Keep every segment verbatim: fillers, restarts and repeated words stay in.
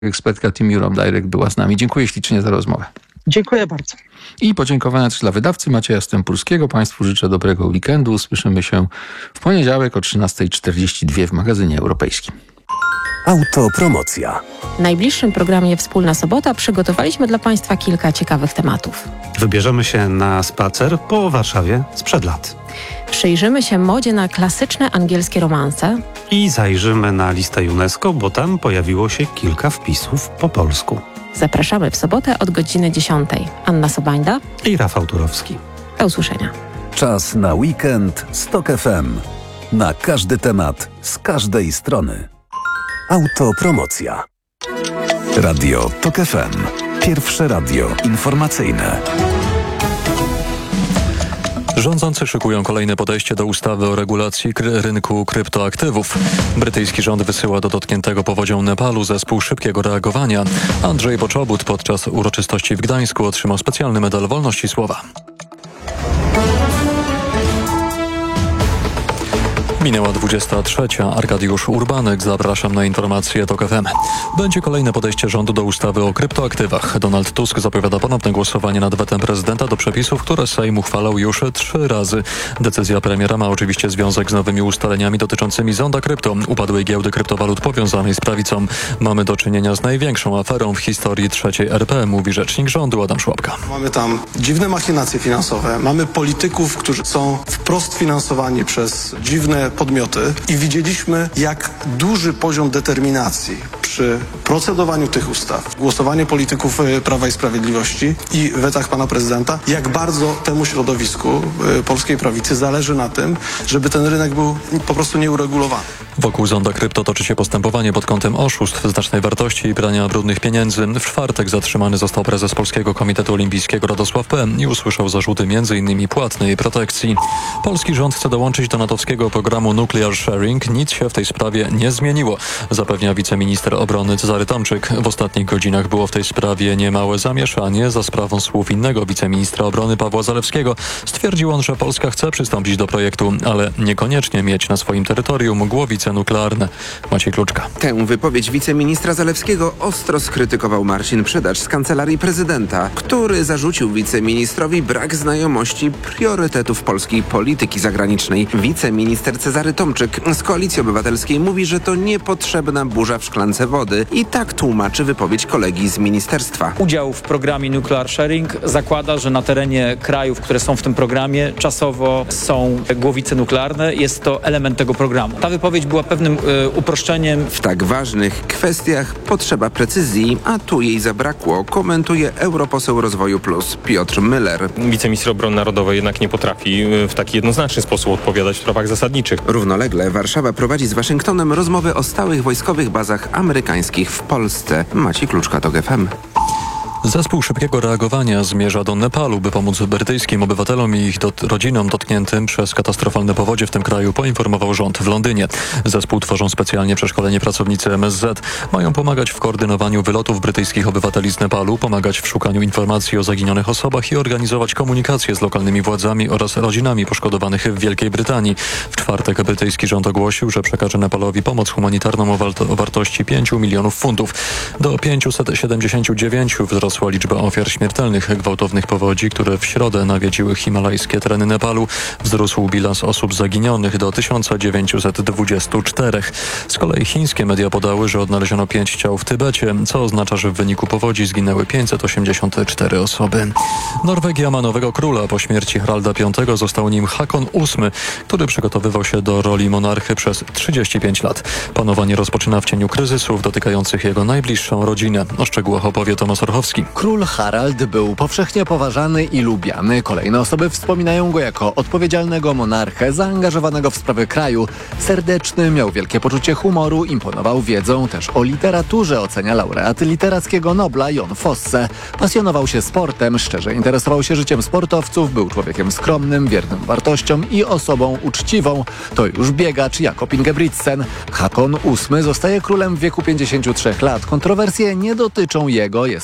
Ekspertka Team Europe Direct była z nami. Dziękuję ślicznie za rozmowę. Dziękuję bardzo. I podziękowania też dla wydawcy Macieja Stępulskiego. Państwu życzę dobrego weekendu. Słyszymy się w poniedziałek o trzynasta czterdzieści dwa w magazynie europejskim. Autopromocja. W najbliższym programie Wspólna Sobota przygotowaliśmy dla Państwa kilka ciekawych tematów. Wybierzemy się na spacer po Warszawie sprzed lat. Przyjrzymy się modzie na klasyczne angielskie romanse. I zajrzymy na listę UNESCO, bo tam pojawiło się kilka wpisów po polsku. Zapraszamy w sobotę od godziny dziesiątej. Anna Sobańda i Rafał Turowski. Do usłyszenia. Czas na weekend z TOK F M. Na każdy temat, z każdej strony. Autopromocja. Radio TOK F M. Pierwsze radio informacyjne. Rządzący szykują kolejne podejście do ustawy o regulacji kry- rynku kryptoaktywów. Brytyjski rząd wysyła do dotkniętego powodzią Nepalu zespół szybkiego reagowania. Andrzej Poczobut podczas uroczystości w Gdańsku otrzymał specjalny medal wolności słowa. Minęła dwudziesta trzecia. Arkadiusz Urbanek. Zapraszam na informacje TOK F M. Będzie kolejne podejście rządu do ustawy o kryptoaktywach. Donald Tusk zapowiada ponowne głosowanie nad wetem prezydenta do przepisów, które Sejm uchwalał już trzy razy. Decyzja premiera ma oczywiście związek z nowymi ustaleniami dotyczącymi zonda krypto, upadłej giełdy kryptowalut powiązanej z prawicą. Mamy do czynienia z największą aferą w historii trzeciej R P, mówi rzecznik rządu Adam Szłapka. Mamy tam dziwne machinacje finansowe, mamy polityków, którzy są wprost finansowani przez dziwne podmioty i widzieliśmy, jak duży poziom determinacji przy procedowaniu tych ustaw, głosowanie polityków Prawa i Sprawiedliwości i wetach pana prezydenta, jak bardzo temu środowisku polskiej prawicy zależy na tym, żeby ten rynek był po prostu nieuregulowany. Wokół zonda krypto toczy się postępowanie pod kątem oszustw znacznej wartości i prania brudnych pieniędzy. W czwartek zatrzymany został prezes Polskiego Komitetu Olimpijskiego Radosław P. i usłyszał zarzuty między innymi płatnej protekcji. Polski rząd chce dołączyć do natowskiego programu Nuclear Sharing. Nic się w tej sprawie nie zmieniło, zapewnia wiceminister obrony Cezary Tomczyk. W ostatnich godzinach było w tej sprawie niemałe zamieszanie za sprawą słów innego wiceministra obrony Pawła Zalewskiego. Stwierdził on, że Polska chce przystąpić do projektu, ale niekoniecznie mieć na swoim terytorium głowice nuklearne. Maciej Kluczka. Tę wypowiedź wiceministra Zalewskiego ostro skrytykował Marcin Przydacz z Kancelarii Prezydenta, który zarzucił wiceministrowi brak znajomości priorytetów polskiej polityki zagranicznej. Wiceminister Cezary Tomczyk z Koalicji Obywatelskiej mówi, że to niepotrzebna burza w szklance wody i tak tłumaczy wypowiedź kolegi z ministerstwa. Udział w programie Nuclear Sharing zakłada, że na terenie krajów, które są w tym programie, czasowo są głowice nuklearne. Jest to element tego programu. Ta wypowiedź była pewnym y, uproszczeniem. W tak ważnych kwestiach potrzeba precyzji, a tu jej zabrakło, komentuje europoseł Rozwoju Plus Piotr Müller. Wiceminister Obrony Narodowej jednak nie potrafi w taki jednoznaczny sposób odpowiadać w sprawach zasadniczych. Równolegle Warszawa prowadzi z Waszyngtonem rozmowy o stałych wojskowych bazach amerykańskich w Polsce. Maciej Kluczka, TOK F M. Zespół szybkiego reagowania zmierza do Nepalu, by pomóc brytyjskim obywatelom i ich dot- rodzinom dotkniętym przez katastrofalne powodzie w tym kraju, poinformował rząd w Londynie. Zespół tworzą specjalnie przeszkoleni pracownicy M S Z. Mają pomagać w koordynowaniu wylotów brytyjskich obywateli z Nepalu, pomagać w szukaniu informacji o zaginionych osobach i organizować komunikację z lokalnymi władzami oraz rodzinami poszkodowanych w Wielkiej Brytanii. W czwartek brytyjski rząd ogłosił, że przekaże Nepalowi pomoc humanitarną o, wal- o wartości pięciu milionów funtów. Do pięćset siedemdziesiąt dziewięć wzrosła liczba ofiar śmiertelnych gwałtownych powodzi, które w środę nawiedziły himalajskie tereny Nepalu. Wzrósł bilans osób zaginionych do tysiąc dziewięćset dwadzieścia cztery. Z kolei chińskie media podały, że odnaleziono pięć ciał w Tybecie, co oznacza, że w wyniku powodzi zginęły pięćset osiemdziesiąt cztery osoby. Norwegia ma nowego króla. Po śmierci Haralda piątego został nim Hakon ósmy, który przygotowywał się do roli monarchy przez trzydzieści pięć lat. Panowanie rozpoczyna w cieniu kryzysów dotykających jego najbliższą rodzinę. O szczegółach opowie Tomasz Orchowski. Król Harald był powszechnie poważany i lubiany. Kolejne osoby wspominają go jako odpowiedzialnego monarchę, zaangażowanego w sprawy kraju. Serdeczny, miał wielkie poczucie humoru, imponował wiedzą też o literaturze, ocenia laureat literackiego Nobla Jon Fosse. Pasjonował się sportem, szczerze interesował się życiem sportowców, był człowiekiem skromnym, wiernym wartościom i osobą uczciwą. To już biegacz Jakob Ingebrigtsen. Hakon ósmy zostaje królem w wieku pięćdziesięciu trzech lat. Kontrowersje nie dotyczą jego, jest pozytywnie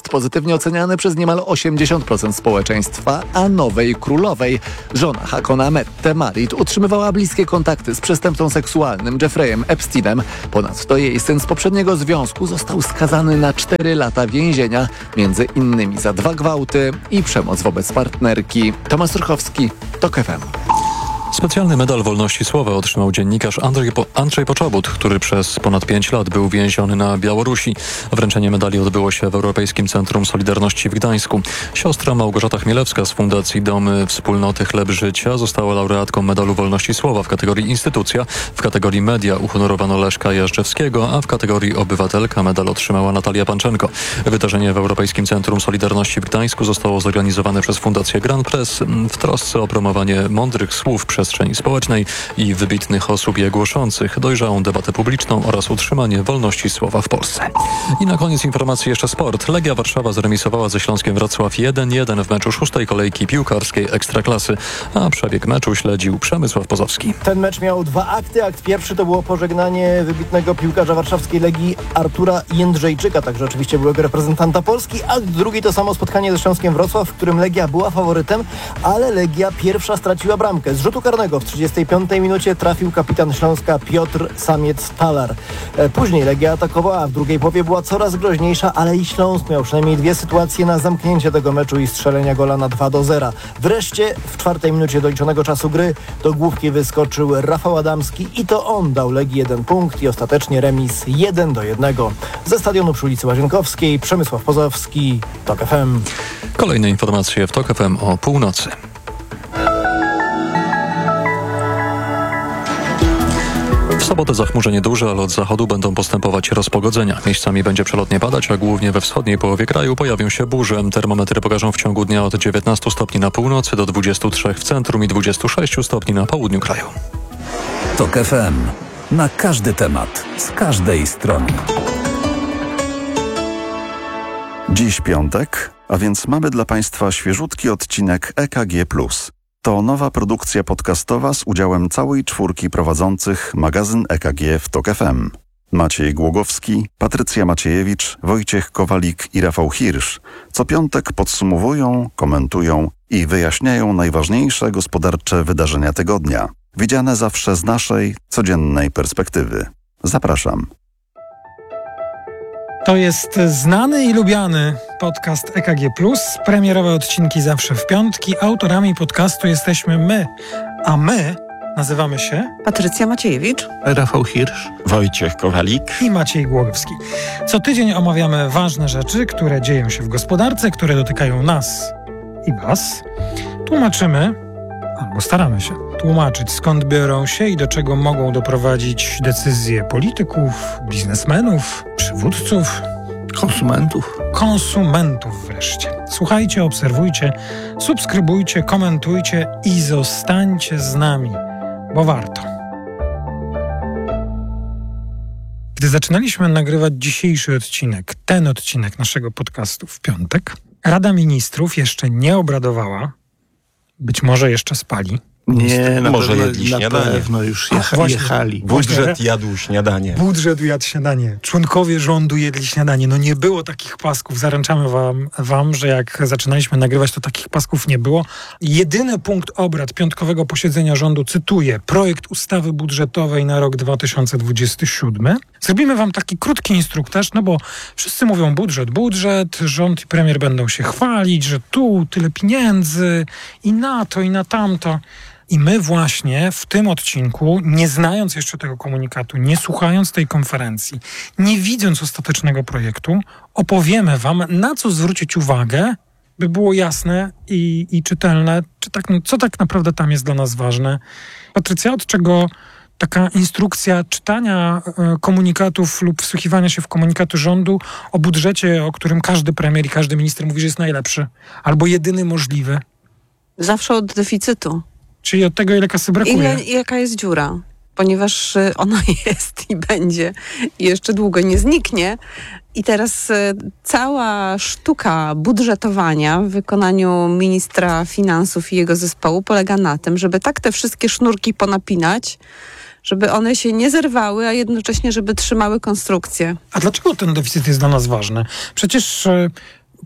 pozytywnie oceniany przez niemal osiemdziesiąt procent społeczeństwa, a nowej królowej. Żona Hakona Mette, Marit, utrzymywała bliskie kontakty z przestępcą seksualnym Jeffreyem Epsteinem. Ponadto jej syn z poprzedniego związku został skazany na cztery lata więzienia, między innymi za dwa gwałty i przemoc wobec partnerki. Tomasz Rychowski, TOK F M. Specjalny medal wolności słowa otrzymał dziennikarz Andrzej, po- Andrzej Poczobut, który przez ponad pięć lat był więziony na Białorusi. Wręczenie medali odbyło się w Europejskim Centrum Solidarności w Gdańsku. Siostra Małgorzata Chmielewska z Fundacji Domy Wspólnoty Chleb Życia została laureatką medalu wolności słowa w kategorii Instytucja. W kategorii Media uhonorowano Leszka Jażdżewskiego, a w kategorii Obywatelka medal otrzymała Natalia Panczenko. Wydarzenie w Europejskim Centrum Solidarności w Gdańsku zostało zorganizowane przez Fundację Grand Press w trosce o promowanie mądrych słów przestrzeni społecznej i wybitnych osób je głoszących, dojrzałą debatę publiczną oraz utrzymanie wolności słowa w Polsce. I na koniec informacji jeszcze sport. Legia Warszawa zremisowała ze Śląskiem Wrocław jeden jeden w meczu szóstej kolejki piłkarskiej Ekstraklasy, a przebieg meczu śledził Przemysław Pozowski. Ten mecz miał dwa akty. Akt pierwszy to było pożegnanie wybitnego piłkarza warszawskiej Legii Artura Jędrzejczyka, także oczywiście byłego reprezentanta Polski. Akt drugi to samo spotkanie ze Śląskiem Wrocław, w którym Legia była faworytem, ale Legia pierwsza straciła bramkę. Z rzutu karnego w trzydziestej piątej minucie trafił kapitan Śląska Piotr Samiec-Talar. Później Legia atakowała, a w drugiej połowie była coraz groźniejsza, ale i Śląsk miał przynajmniej dwie sytuacje na zamknięcie tego meczu i strzelenia gola na dwa do zera. Wreszcie w czwartej minucie doliczonego czasu gry do główki wyskoczył Rafał Adamski i to on dał Legii jeden punkt i ostatecznie remis jeden do jednego. Ze stadionu przy ulicy Łazienkowskiej Przemysław Pozowski, TOK F M. Kolejne informacje w TOK F M o północy. W sobotę zachmurzenie duże, ale od zachodu będą postępować rozpogodzenia. Miejscami będzie przelotnie padać, a głównie we wschodniej połowie kraju pojawią się burze. Termometry pokażą w ciągu dnia od dziewiętnastu stopni na północy do dwudziestu trzech w centrum i dwudziestu sześciu stopni na południu kraju. TOK F M. Na każdy temat, z każdej strony. Dziś piątek, a więc mamy dla Państwa świeżutki odcinek E K G plus. To nowa produkcja podcastowa z udziałem całej czwórki prowadzących magazyn E K G w TOK F M. Maciej Głogowski, Patrycja Maciejewicz, Wojciech Kowalik i Rafał Hirsch co piątek podsumowują, komentują i wyjaśniają najważniejsze gospodarcze wydarzenia tygodnia, widziane zawsze z naszej, codziennej perspektywy. Zapraszam. To jest znany i lubiany podcast E K G plus. Premierowe odcinki zawsze w piątki. Autorami podcastu jesteśmy my, a my nazywamy się Patrycja Maciejewicz, Rafał Hirsch, Wojciech Kowalik i Maciej Głogowski. Co tydzień omawiamy ważne rzeczy, które dzieją się w gospodarce, które dotykają nas i was. Tłumaczymy, albo staramy się tłumaczyć, skąd biorą się i do czego mogą doprowadzić decyzje polityków, biznesmenów, przywódców, konsumentów. Konsumentów wreszcie. Słuchajcie, obserwujcie, subskrybujcie, komentujcie i zostańcie z nami, bo warto. Gdy zaczynaliśmy nagrywać dzisiejszy odcinek, ten odcinek naszego podcastu w piątek, Rada Ministrów jeszcze nie obradowała, być może jeszcze spali. Nie, na może pewno, jedli na śniadanie. pewno już jecha, Właśnie. jechali. Budżet jadł śniadanie. Budżet jadł śniadanie. Członkowie rządu jedli śniadanie. No nie było takich pasków. Zaręczamy wam, wam, że jak zaczynaliśmy nagrywać, to takich pasków nie było. Jedyny punkt obrad piątkowego posiedzenia rządu, cytuję, projekt ustawy budżetowej na rok dwa tysiące dwudziesty siódmy. Zrobimy wam taki krótki instruktaż, no bo wszyscy mówią budżet, budżet, rząd i premier będą się chwalić, że tu tyle pieniędzy i na to, i na tamto. I my właśnie w tym odcinku, nie znając jeszcze tego komunikatu, nie słuchając tej konferencji, nie widząc ostatecznego projektu, opowiemy wam, na co zwrócić uwagę, by było jasne i, i czytelne, czy tak, co tak naprawdę tam jest dla nas ważne. Patrycja, od czego taka instrukcja czytania komunikatów lub wsłuchiwania się w komunikaty rządu o budżecie, o którym każdy premier i każdy minister mówi, że jest najlepszy, albo jedyny możliwy? Zawsze od deficytu. Czyli od tego, ile kasy brakuje. Ile, jaka jest dziura? Ponieważ ona jest i będzie i jeszcze długo nie zniknie. I teraz cała sztuka budżetowania w wykonaniu ministra finansów i jego zespołu polega na tym, żeby tak te wszystkie sznurki ponapinać, żeby one się nie zerwały, a jednocześnie, żeby trzymały konstrukcję. A dlaczego ten deficyt jest dla nas ważny? Przecież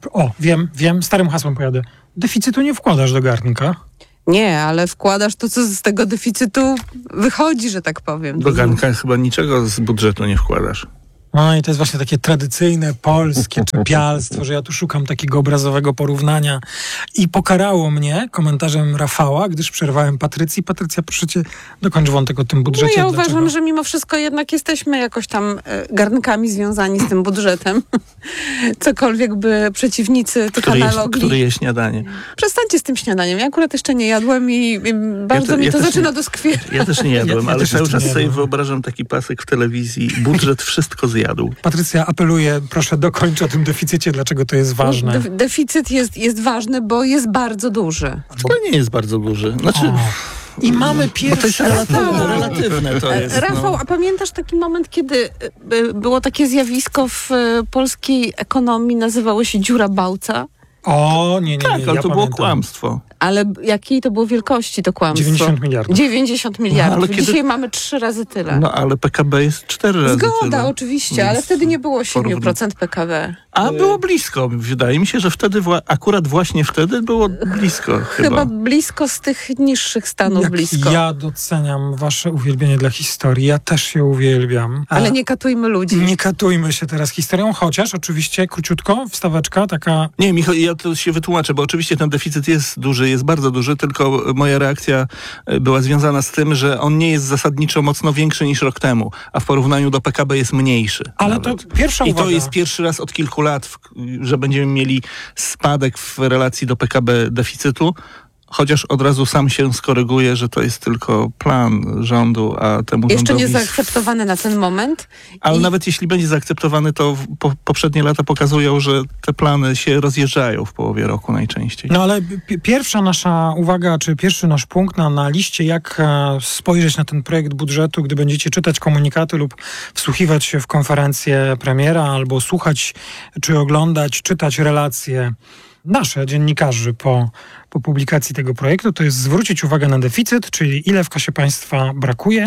O, wiem, wiem, starym hasłem pojadę. Deficytu nie wkładasz do garnka. Nie, ale wkładasz to, co z tego deficytu wychodzi, że tak powiem. Do garnka chyba niczego z budżetu nie wkładasz. No i to jest właśnie takie tradycyjne polskie czepialstwo, że ja tu szukam takiego obrazowego porównania. I pokarało mnie komentarzem Rafała, gdyż przerwałem Patrycji. Patrycja, proszę cię, dokończ wątek o tym budżecie. No ja Dlaczego? uważam, że mimo wszystko jednak jesteśmy jakoś tam e, garnkami związani z tym budżetem. Cokolwiek by przeciwnicy tych Który jest, analogii... który je śniadanie. Przestańcie z tym śniadaniem. Ja akurat jeszcze nie jadłem i, i bardzo Ja te- mi ja to też zaczyna nie- doskwierać. Ja też nie jadłem, Ja- ja ale też cały jeszcze czas nie sobie jadłem. wyobrażam taki pasek w telewizji. Budżet wszystko zjadł. Patrycja, apeluję, proszę dokończ o tym deficycie, dlaczego to jest ważne. Def- deficyt jest, jest ważny, bo jest bardzo duży. Wcale nie jest bardzo duży. Znaczy, O. I mamy bo to jest pierwszy... relatywne, relatywne to jest. Rafał, no. a pamiętasz taki moment, kiedy y, było takie zjawisko w y, polskiej ekonomii, nazywało się dziura Bałca? O, nie, nie, nie. Tak, ale ja to było pamiętam. kłamstwo. Ale jakiej to było wielkości to kłamstwo? dziewięćdziesiąt miliardów. dziewięćdziesiąt miliardów. No, ale kiedy- Dzisiaj mamy trzy razy tyle. No ale P K B jest cztery razy Zgoda, tyle. oczywiście, ale Więc wtedy nie było siedem porównuj. procent P K B. A było blisko. Wydaje mi się, że wtedy, wła- akurat właśnie wtedy było blisko chyba. Chyba blisko z tych niższych stanów Jak blisko. ja doceniam wasze uwielbienie dla historii, ja też się uwielbiam. A Ale nie katujmy ludzi. nie katujmy się teraz historią, chociaż oczywiście króciutko, wstaweczka taka... Nie, Michał, ja to się wytłumaczę, bo oczywiście ten deficyt jest duży, jest bardzo duży, tylko moja reakcja e, była związana z tym, że on nie jest zasadniczo mocno większy niż rok temu, a w porównaniu do P K B jest mniejszy. Ale nawet. to pierwsza I uwaga. to jest pierwszy raz od kilku lat, w- że będziemy mieli spadek w relacji do P K B deficytu. Chociaż od razu sam się skoryguje, że to jest tylko plan rządu, a temu Jeszcze rządowi... nie zaakceptowany na ten moment. Ale I- nawet jeśli będzie zaakceptowany, to w- po, poprzednie lata pokazują, że te plany się rozjeżdżają w połowie roku najczęściej. No ale pi- pierwsza nasza uwaga, czy pierwszy nasz punkt na, na liście, jak e, spojrzeć na ten projekt budżetu, gdy będziecie czytać komunikaty lub wsłuchiwać się w konferencję premiera, albo słuchać, czy oglądać, czytać relacje nasze, dziennikarzy, po, po publikacji tego projektu, to jest zwrócić uwagę na deficyt, czyli ile w kasie państwa brakuje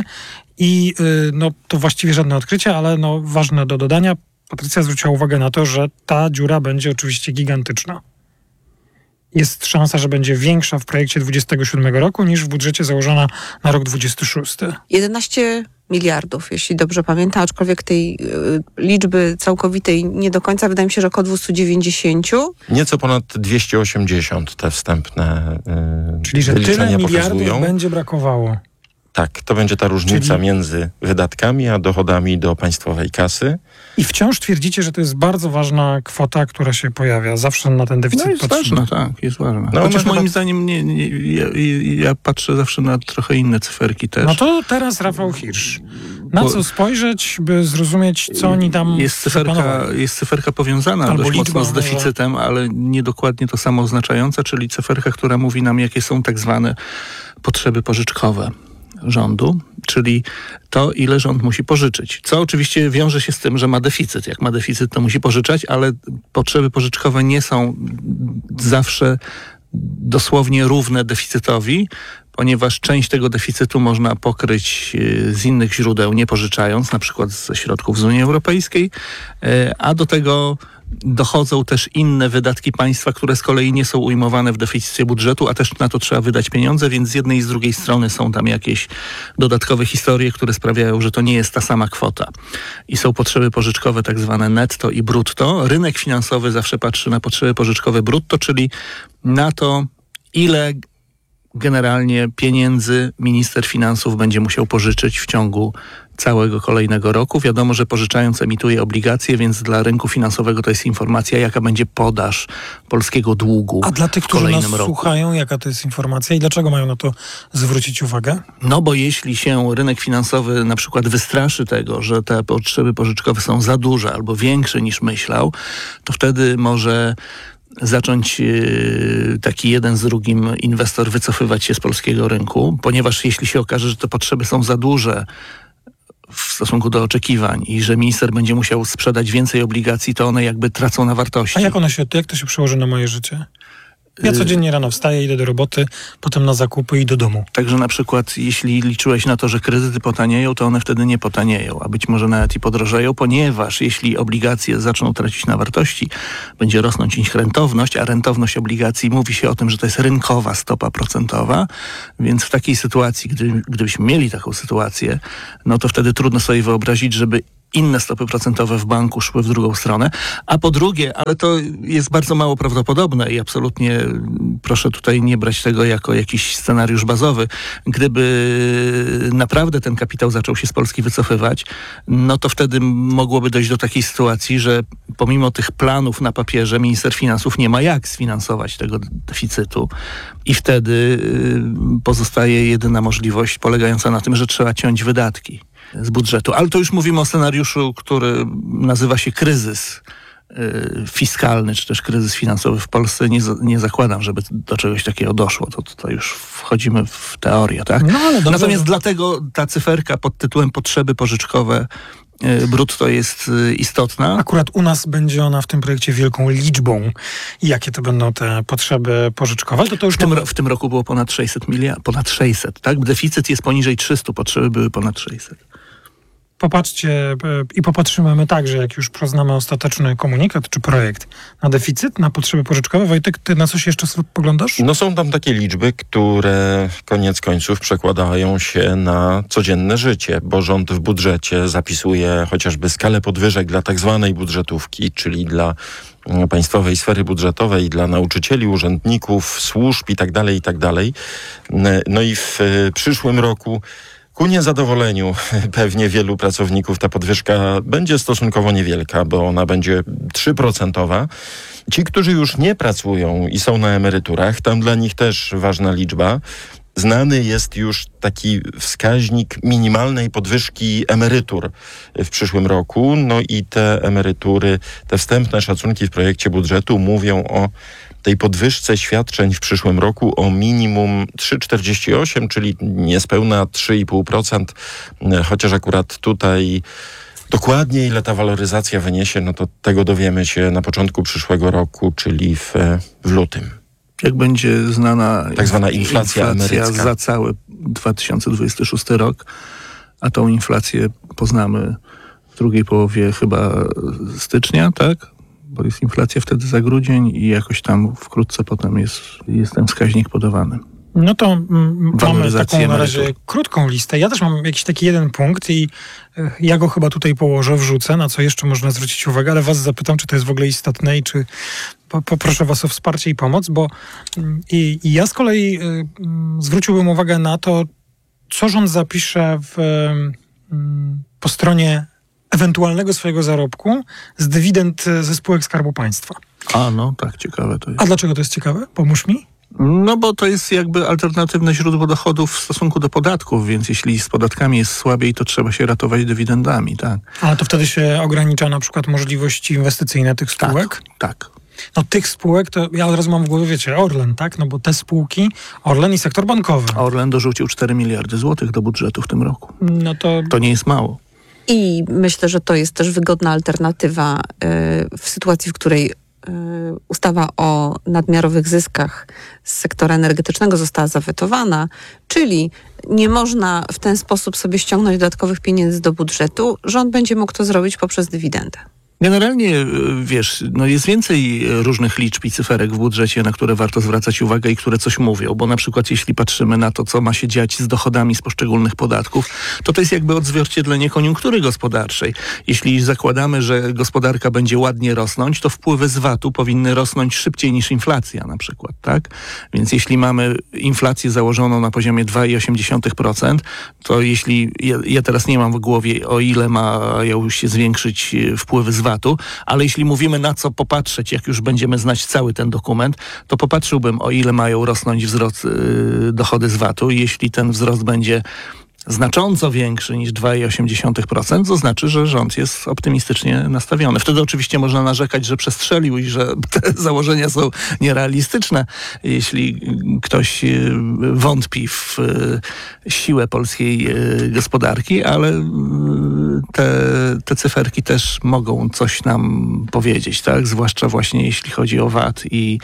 i y, no to właściwie żadne odkrycie, ale no ważne do dodania. Patrycja zwróciła uwagę na to, że ta dziura będzie oczywiście gigantyczna. Jest szansa, że będzie większa w projekcie dwudziestego siódmego roku niż w budżecie założona na rok dwudziesty szósty. jedenaście miliardów, jeśli dobrze pamiętam, aczkolwiek tej y, liczby całkowitej nie do końca, wydaje mi się, że około dwieście dziewięćdziesiąt. Nieco ponad dwieście osiemdziesiąt te wstępne yy, Czyli, że tyle wyliczenia miliardów pokazują. będzie brakowało. Tak, to będzie ta różnica Czyli- między wydatkami a dochodami do państwowej kasy. I wciąż twierdzicie, że to jest bardzo ważna kwota, która się pojawia. Zawsze na ten deficyt No jest patrzymy. ważna, tak, jest ważna. No, Chociaż ona moim chyba- zdaniem nie, nie, ja, ja patrzę zawsze na trochę inne cyferki też. No to teraz Rafał Hirsch. Na Bo- co spojrzeć, by zrozumieć, co oni tam Jest cyferka, zaplanowali? jest cyferka powiązana Albo dość liczba mocno z może. deficytem, ale niedokładnie to samo oznaczająca, czyli cyferka, która mówi nam, jakie są tak zwane potrzeby pożyczkowe rządu, czyli to, ile rząd musi pożyczyć. Co oczywiście wiąże się z tym, że ma deficyt. Jak ma deficyt, to musi pożyczać, ale potrzeby pożyczkowe nie są zawsze dosłownie równe deficytowi, ponieważ część tego deficytu można pokryć e, z innych źródeł, nie pożyczając, na przykład ze środków z Unii Europejskiej, e, a do tego dochodzą też inne wydatki państwa, które z kolei nie są ujmowane w deficycie budżetu, a też na to trzeba wydać pieniądze, więc z jednej i z drugiej strony są tam jakieś dodatkowe historie, które sprawiają, że to nie jest ta sama kwota. I są potrzeby pożyczkowe tak zwane netto i brutto. Rynek finansowy zawsze patrzy na potrzeby pożyczkowe brutto, czyli na to, ile generalnie pieniędzy minister finansów będzie musiał pożyczyć w ciągu całego kolejnego roku. Wiadomo, że pożyczając emituje obligacje, więc dla rynku finansowego to jest informacja, jaka będzie podaż polskiego długu A dla tych, w którzy nas kolejnym roku. słuchają, jaka to jest informacja i dlaczego mają na to zwrócić uwagę? No bo jeśli się rynek finansowy na przykład wystraszy tego, że te potrzeby pożyczkowe są za duże albo większe niż myślał, to wtedy może zacząć yy, taki jeden z drugim inwestor wycofywać się z polskiego rynku, ponieważ jeśli się okaże, że te potrzeby są za duże w stosunku do oczekiwań i że minister będzie musiał sprzedać więcej obligacji, to one jakby tracą na wartości. A jak one się, jak to się przełoży na moje życie? Ja codziennie rano wstaję, idę do roboty, potem na zakupy i do domu. Także na przykład jeśli liczyłeś na to, że kredyty potanieją, to one wtedy nie potanieją, a być może nawet i podrożeją, ponieważ jeśli obligacje zaczną tracić na wartości, będzie rosnąć ich rentowność, a rentowność obligacji mówi się o tym, że to jest rynkowa stopa procentowa, więc w takiej sytuacji, gdy, gdybyśmy mieli taką sytuację, no to wtedy trudno sobie wyobrazić, żeby inne stopy procentowe w banku szły w drugą stronę. A po drugie, ale to jest bardzo mało prawdopodobne i absolutnie proszę tutaj nie brać tego jako jakiś scenariusz bazowy. Gdyby naprawdę ten kapitał zaczął się z Polski wycofywać, no to wtedy mogłoby dojść do takiej sytuacji, że pomimo tych planów na papierze minister finansów nie ma jak sfinansować tego deficytu i wtedy pozostaje jedyna możliwość polegająca na tym, że trzeba ciąć wydatki z budżetu. Ale to już mówimy o scenariuszu, który nazywa się kryzys y, fiskalny, czy też kryzys finansowy w Polsce. Nie, nie zakładam, żeby do czegoś takiego doszło. To tutaj już wchodzimy w teorię, tak? No, ale dobrze, Natomiast że... dlatego ta cyferka pod tytułem potrzeby pożyczkowe y, brutto jest y, istotna. Akurat u nas będzie ona w tym projekcie wielką liczbą. I jakie to będą te potrzeby pożyczkowe? To to już w, tym, mamy... w tym roku było ponad sześćset miliardów, ponad sześćset, tak? Deficyt jest poniżej trzystu, potrzeby były ponad sześćset. Popatrzcie i popatrzymy my także, jak już poznamy ostateczny komunikat czy projekt na deficyt, na potrzeby pożyczkowe. Wojtek, ty na coś jeszcze poglądasz? No są tam takie liczby, które koniec końców przekładają się na codzienne życie, bo rząd w budżecie zapisuje chociażby skalę podwyżek dla tak zwanej budżetówki, czyli dla państwowej sfery budżetowej, dla nauczycieli, urzędników, służb i tak dalej, i tak dalej. No i w przyszłym roku ku niezadowoleniu pewnie wielu pracowników ta podwyżka będzie stosunkowo niewielka, bo ona będzie trzy procent. Ci, którzy już nie pracują i są na emeryturach, tam dla nich też ważna liczba. Znany jest już taki wskaźnik minimalnej podwyżki emerytur w przyszłym roku. No i te emerytury, te wstępne szacunki w projekcie budżetu mówią o tej podwyżce świadczeń w przyszłym roku o minimum trzy przecinek czterdzieści osiem, czyli niespełna trzy i pół procent, chociaż akurat tutaj dokładnie ile ta waloryzacja wyniesie, no to tego dowiemy się na początku przyszłego roku, czyli w, w lutym. Jak będzie znana tak zwana inflacja, inflacja emerycka za cały dwa tysiące dwudziesty szósty rok, a tą inflację poznamy w drugiej połowie chyba stycznia, tak? Bo jest inflacja wtedy za grudzień i jakoś tam wkrótce potem jest, jest ten wskaźnik podawany. No to mm, mamy taką na razie emerytur. krótką listę. Ja też mam jakiś taki jeden punkt i y, ja go chyba tutaj położę, wrzucę, na co jeszcze można zwrócić uwagę, ale was zapytam, czy to jest w ogóle istotne i czy po, poproszę was o wsparcie i pomoc, bo y, i ja z kolei y, y, zwróciłbym uwagę na to, co rząd zapisze w, y, po stronie ewentualnego swojego zarobku z dywidend ze spółek Skarbu Państwa. A no, tak, ciekawe to jest. A dlaczego to jest ciekawe? Pomóż mi. No bo to jest jakby alternatywne źródło dochodów w stosunku do podatków, więc jeśli z podatkami jest słabiej, to trzeba się ratować dywidendami, tak. Ale to wtedy się ogranicza na przykład możliwości inwestycyjne tych spółek? Tak, tak. No tych spółek, to ja od razu mam w głowie, wiecie, Orlen, tak? No bo te spółki, Orlen i sektor bankowy. Orlen dorzucił cztery miliardy złotych do budżetu w tym roku. No to... To nie jest mało. I myślę, że to jest też wygodna alternatywa y, w sytuacji, w której y, ustawa o nadmiarowych zyskach z sektora energetycznego została zawetowana, czyli nie można w ten sposób sobie ściągnąć dodatkowych pieniędzy do budżetu. Rząd będzie mógł to zrobić poprzez dywidendę. Generalnie, wiesz, no jest więcej różnych liczb i cyferek w budżecie, na które warto zwracać uwagę i które coś mówią, bo na przykład jeśli patrzymy na to, co ma się dziać z dochodami z poszczególnych podatków, to to jest jakby odzwierciedlenie koniunktury gospodarczej. Jeśli zakładamy, że gospodarka będzie ładnie rosnąć, to wpływy z vatu powinny rosnąć szybciej niż inflacja na przykład, tak? Więc jeśli mamy inflację założoną na poziomie dwa przecinek osiem procent, to jeśli, ja, ja teraz nie mam w głowie, o ile mają się zwiększyć wpływy z vatu, ale jeśli mówimy na co popatrzeć, jak już będziemy znać cały ten dokument, to popatrzyłbym, o ile mają rosnąć wzrost yy, dochody z vatu. Jeśli ten wzrost będzie znacząco większy niż dwa przecinek osiem procent, to znaczy, że rząd jest optymistycznie nastawiony. Wtedy oczywiście można narzekać, że przestrzelił i że te założenia są nierealistyczne. Jeśli ktoś wątpi w siłę polskiej gospodarki, ale te, te cyferki też mogą coś nam powiedzieć, tak? Zwłaszcza właśnie jeśli chodzi o V A T i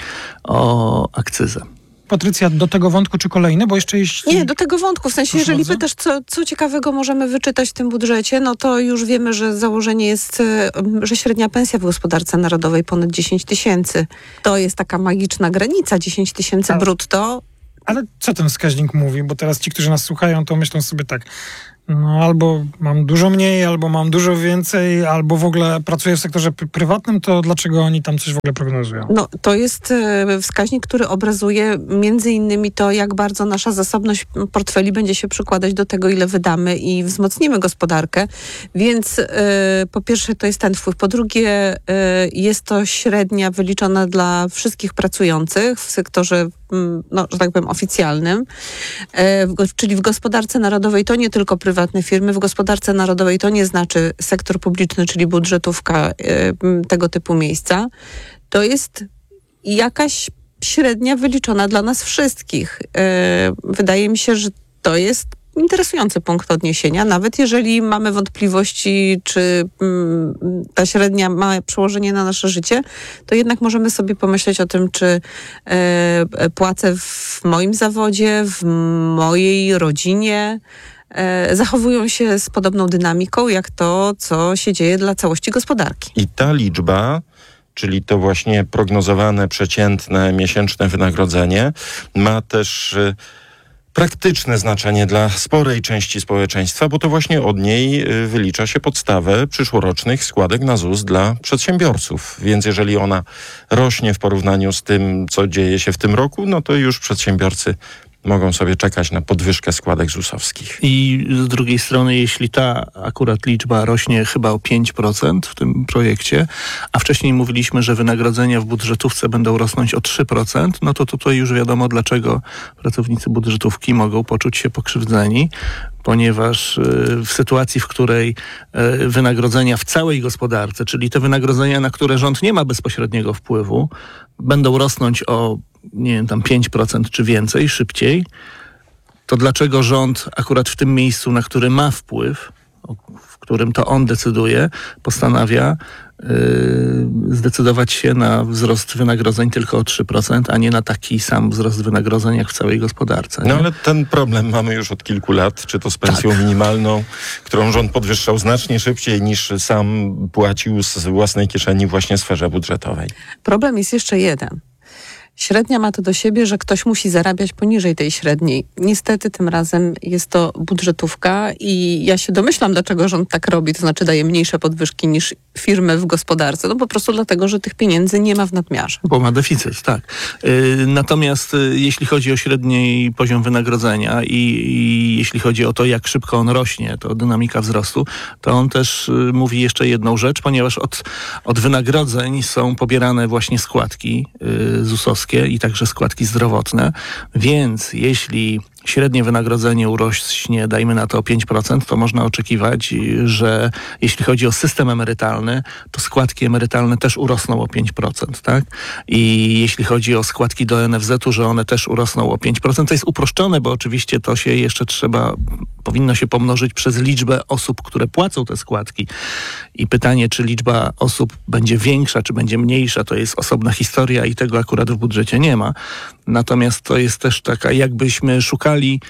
o akcyzę. Patrycja, do tego wątku czy kolejny? Bo jeszcze jeśli... Nie, do tego wątku. W sensie, Proszę jeżeli bardzo. pytasz, co, co ciekawego możemy wyczytać w tym budżecie, no to już wiemy, że założenie jest, że średnia pensja w gospodarce narodowej ponad dziesięć tysięcy. To jest taka magiczna granica, dziesięć tysięcy brutto. Ale co ten wskaźnik mówi? Bo teraz ci, którzy nas słuchają, to myślą sobie tak, no albo mam dużo mniej, albo mam dużo więcej, albo w ogóle pracuję w sektorze pr- prywatnym, to dlaczego oni tam coś w ogóle prognozują? No, to jest e, wskaźnik, który obrazuje między innymi to, jak bardzo nasza zasobność portfeli będzie się przykładać do tego, ile wydamy i wzmocnimy gospodarkę. Więc e, po pierwsze to jest ten wpływ. Po drugie e, jest to średnia wyliczona dla wszystkich pracujących w sektorze, m, no, że tak powiem, oficjalnym. E, w, czyli w gospodarce narodowej to nie tylko prywatne firmy, w gospodarce narodowej to nie znaczy sektor publiczny, czyli budżetówka, e, tego typu miejsca. To jest jakaś średnia wyliczona dla nas wszystkich. E, wydaje mi się, że to jest interesujący punkt odniesienia, nawet jeżeli mamy wątpliwości, czy mm, ta średnia ma przełożenie na nasze życie, to jednak możemy sobie pomyśleć o tym, czy e, płace w moim zawodzie, w mojej rodzinie e, zachowują się z podobną dynamiką, jak to, co się dzieje dla całości gospodarki. I ta liczba, czyli to właśnie prognozowane, przeciętne, miesięczne wynagrodzenie, ma też y, praktyczne znaczenie dla sporej części społeczeństwa, bo to właśnie od niej y, wylicza się podstawę przyszłorocznych składek na ZUS dla przedsiębiorców. Więc jeżeli ona rośnie w porównaniu z tym, co dzieje się w tym roku, no to już przedsiębiorcy mogą sobie czekać na podwyżkę składek zusowskich. I z drugiej strony, jeśli ta akurat liczba rośnie chyba o pięć procent w tym projekcie, a wcześniej mówiliśmy, że wynagrodzenia w budżetówce będą rosnąć o trzy procent, no to tutaj już wiadomo, dlaczego pracownicy budżetówki mogą poczuć się pokrzywdzeni, ponieważ w sytuacji, w której wynagrodzenia w całej gospodarce, czyli te wynagrodzenia, na które rząd nie ma bezpośredniego wpływu, będą rosnąć o nie wiem, tam pięć procent czy więcej, szybciej, to dlaczego rząd akurat w tym miejscu, na który ma wpływ, w którym to on decyduje, postanawia yy, zdecydować się na wzrost wynagrodzeń tylko o trzy procent, a nie na taki sam wzrost wynagrodzeń jak w całej gospodarce. No nie? ale ten problem mamy już od kilku lat, czy to z pensją tak. minimalną, którą rząd podwyższał znacznie szybciej niż sam płacił z własnej kieszeni właśnie w sferze budżetowej. Problem jest jeszcze jeden. Średnia ma to do siebie, że ktoś musi zarabiać poniżej tej średniej. Niestety tym razem jest to budżetówka i ja się domyślam, dlaczego rząd tak robi, to znaczy daje mniejsze podwyżki niż firmy w gospodarce. No po prostu dlatego, że tych pieniędzy nie ma w nadmiarze. Bo ma deficyt, tak. Yy, natomiast yy, jeśli chodzi o średni poziom wynagrodzenia i, i jeśli chodzi o to, jak szybko on rośnie, to dynamika wzrostu, to on też yy, mówi jeszcze jedną rzecz, ponieważ od, od wynagrodzeń są pobierane właśnie składki yy, zusowskie i także składki zdrowotne, więc jeśli średnie wynagrodzenie urośnie, dajmy na to o pięć procent, to można oczekiwać, że jeśli chodzi o system emerytalny, to składki emerytalne też urosną o pięć procent, tak? I jeśli chodzi o składki do en ef zetu, że one też urosną o pięć procent. To jest uproszczone, bo oczywiście to się jeszcze trzeba, powinno się pomnożyć przez liczbę osób, które płacą te składki. I pytanie, czy liczba osób będzie większa, czy będzie mniejsza, to jest osobna historia i tego akurat w budżecie nie ma. Natomiast to jest też taka, jakbyśmy szukali,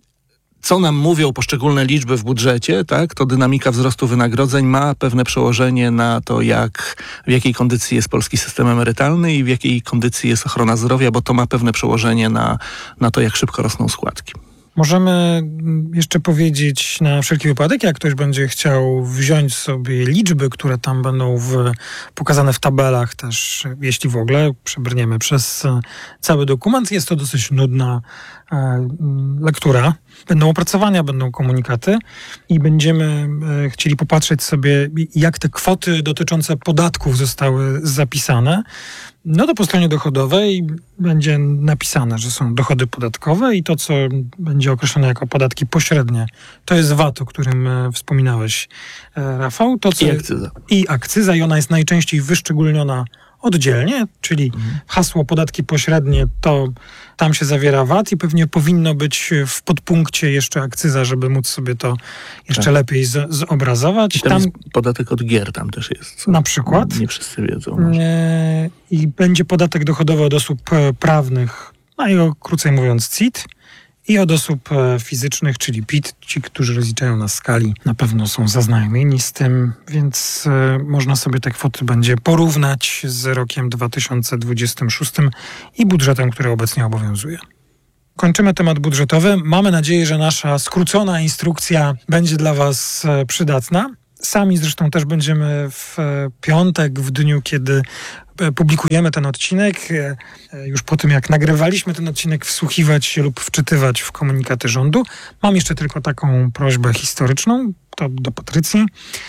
co nam mówią poszczególne liczby w budżecie, tak, to dynamika wzrostu wynagrodzeń ma pewne przełożenie na to, jak, w jakiej kondycji jest polski system emerytalny i w jakiej kondycji jest ochrona zdrowia, bo to ma pewne przełożenie na, na to, jak szybko rosną składki. Możemy jeszcze powiedzieć na wszelki wypadek, jak ktoś będzie chciał wziąć sobie liczby, które tam będą w, pokazane w tabelach też, jeśli w ogóle przebrniemy przez cały dokument. Jest to dosyć nudna e, lektura. Będą opracowania, będą komunikaty i będziemy e, chcieli popatrzeć sobie, jak te kwoty dotyczące podatków zostały zapisane. No to po stronie dochodowej będzie napisane, że są dochody podatkowe i to, co będzie określone jako podatki pośrednie, to jest V A T, o którym e, wspominałeś, e, Rafał. To, co, I akcyza. I akcyza i ona jest najczęściej wyszczególniona oddzielnie, czyli hasło podatki pośrednie, to tam się zawiera V A T i pewnie powinno być w podpunkcie jeszcze akcyza, żeby móc sobie to jeszcze tak. lepiej z, zobrazować. I tam, tam jest podatek od gier, tam też jest. Na przykład. Nie wszyscy wiedzą. Może. E, I będzie podatek dochodowy od osób prawnych, no i krócej mówiąc C I T. I od osób fizycznych, czyli P I T, ci, którzy rozliczają na skali, na pewno są zaznajomieni z tym, więc y, można sobie te kwoty będzie porównać z rokiem dwa tysiące dwudziestym szóstym i budżetem, który obecnie obowiązuje. Kończymy temat budżetowy. Mamy nadzieję, że nasza skrócona instrukcja będzie dla Was y, przydatna. Sami zresztą też będziemy w piątek, w dniu, kiedy publikujemy ten odcinek, już po tym jak nagrywaliśmy ten odcinek, wsłuchiwać się lub wczytywać w komunikaty rządu. Mam jeszcze tylko taką prośbę historyczną, to do Patrycji.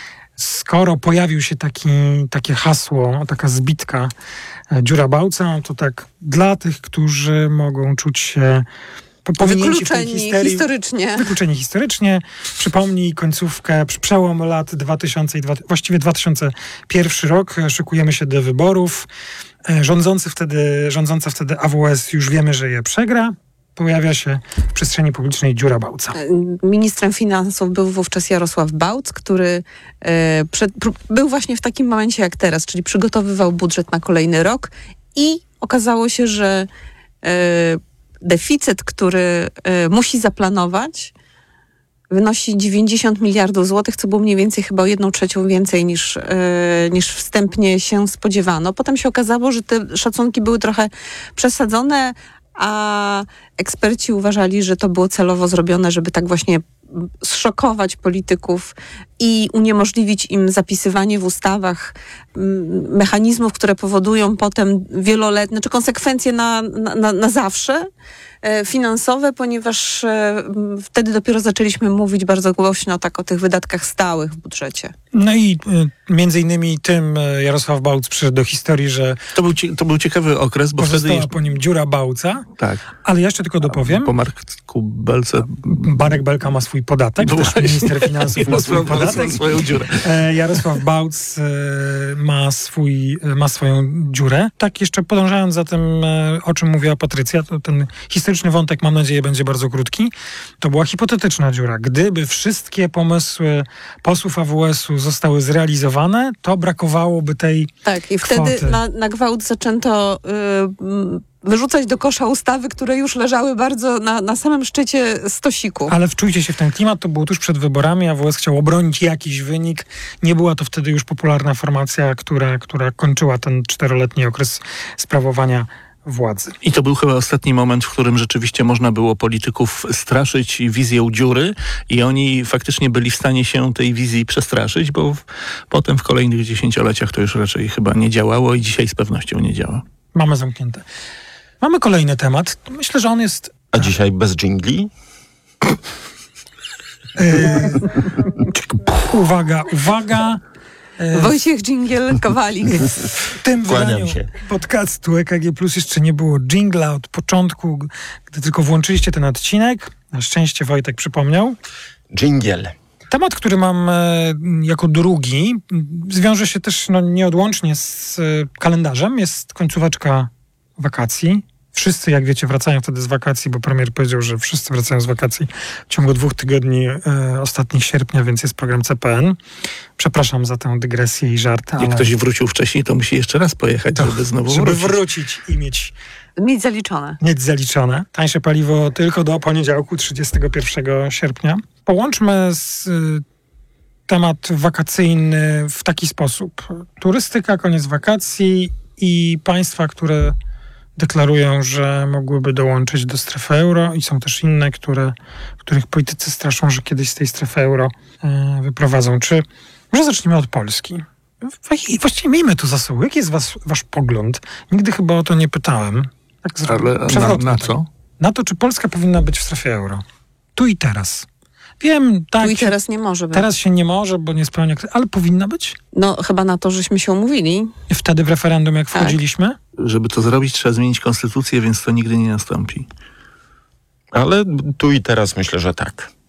Skoro pojawił się taki, takie hasło, taka zbitka dziura Bałca, to tak dla tych, którzy mogą czuć się powinięci w tej histerii, historycznie. Wykluczeni historycznie. Przypomnij końcówkę, przełom lat dwutysięcznych, właściwie dwa tysiące pierwszy rok. Szykujemy się do wyborów. Rządzący wtedy, rządząca wtedy A W S już wiemy, że je przegra. Pojawia się w przestrzeni publicznej dziura Bałca. Ministrem finansów był wówczas Jarosław Bałc, który e, przed, pr- był właśnie w takim momencie jak teraz, czyli przygotowywał budżet na kolejny rok i okazało się, że e, deficyt, który y, musi zaplanować, wynosi dziewięćdziesiąt miliardów złotych, co było mniej więcej chyba o jedną trzecią więcej niż, y, niż wstępnie się spodziewano. Potem się okazało, że te szacunki były trochę przesadzone, a eksperci uważali, że to było celowo zrobione, żeby tak właśnie zszokować polityków i uniemożliwić im zapisywanie w ustawach mechanizmów, które powodują potem wieloletnie, znaczy konsekwencje na, na, na zawsze e, finansowe, ponieważ e, wtedy dopiero zaczęliśmy mówić bardzo głośno tak o tych wydatkach stałych w budżecie. No i y, między innymi tym y, Jarosław Bałc przyszedł do historii, że to był, ci, to był ciekawy okres, bo pozostała wtedy... po nim dziura Bałca. Tak. Ale jeszcze tylko dopowiem. Po Marku Belce... Marek Belka ma swój podatek, no też minister finansów ma swój podatek. Swoją dziurę. E, Jarosław Bałc e, ma, swój, e, ma swoją dziurę. Tak jeszcze podążając za tym, e, o czym mówiła Patrycja, to ten historyczny wątek, mam nadzieję, będzie bardzo krótki. To była hipotetyczna dziura. Gdyby wszystkie pomysły posłów A W S-u zostały zrealizowane, to brakowałoby tej Tak, i kwoty. wtedy na, na gwałt zaczęto y, wyrzucać do kosza ustawy, które już leżały bardzo na, na samym szczycie stosiku. Ale wczujcie się w ten klimat, to było tuż przed wyborami, A W S chciał obronić jakiś wynik. Nie była to wtedy już popularna formacja, która, która kończyła ten czteroletni okres sprawowania władzy. I to był chyba ostatni moment, w którym rzeczywiście można było polityków straszyć wizją dziury i oni faktycznie byli w stanie się tej wizji przestraszyć, bo w, potem w kolejnych dziesięcioleciach to już raczej chyba nie działało i dzisiaj z pewnością nie działa. Mamy zamknięte. Mamy kolejny temat. Myślę, że on jest... A dzisiaj bez dżingli? Yy, uwaga, uwaga. Yy, Wojciech Dżingiel Kowalik. W tym Kłaniam wydaniu się. podcastu E K G Plus jeszcze nie było dżingla od początku, gdy tylko włączyliście ten odcinek. Na szczęście Wojtek przypomniał. Dżingiel. Temat, który mam e, jako drugi, zwiąże się też no, nieodłącznie z e, kalendarzem. Jest końcóweczka wakacji. Wszyscy, jak wiecie, wracają wtedy z wakacji, bo premier powiedział, że wszyscy wracają z wakacji w ciągu dwóch tygodni e, ostatnich sierpnia, więc jest program C P N. Przepraszam za tę dygresję i żart, ale... Jak ktoś wrócił wcześniej, to musi jeszcze raz pojechać, to, żeby znowu żeby wrócić. wrócić i mieć... Mieć zaliczone. Mieć zaliczone. Tańsze paliwo tylko do poniedziałku, trzydziestego pierwszego sierpnia. Połączmy z, y, temat wakacyjny w taki sposób. Turystyka, koniec wakacji i państwa, które deklarują, że mogłyby dołączyć do strefy euro i są też inne, które, których politycy straszą, że kiedyś z tej strefy euro y, wyprowadzą. Czy może zacznijmy od Polski? Właściwie miejmy tu za sobą. Jaki jest was, wasz pogląd? Nigdy chyba o to nie pytałem. Tak Ale na, na co? Na to, czy Polska powinna być w strefie euro. Tu i teraz. Wiem, tak. Tu i teraz nie może być. Teraz się nie może, bo nie spełnia... Ale powinna być? No chyba na to, żeśmy się umówili. Wtedy w referendum, jak tak. wchodziliśmy? Żeby to zrobić, trzeba zmienić konstytucję, więc to nigdy nie nastąpi. Ale tu i teraz myślę, że tak.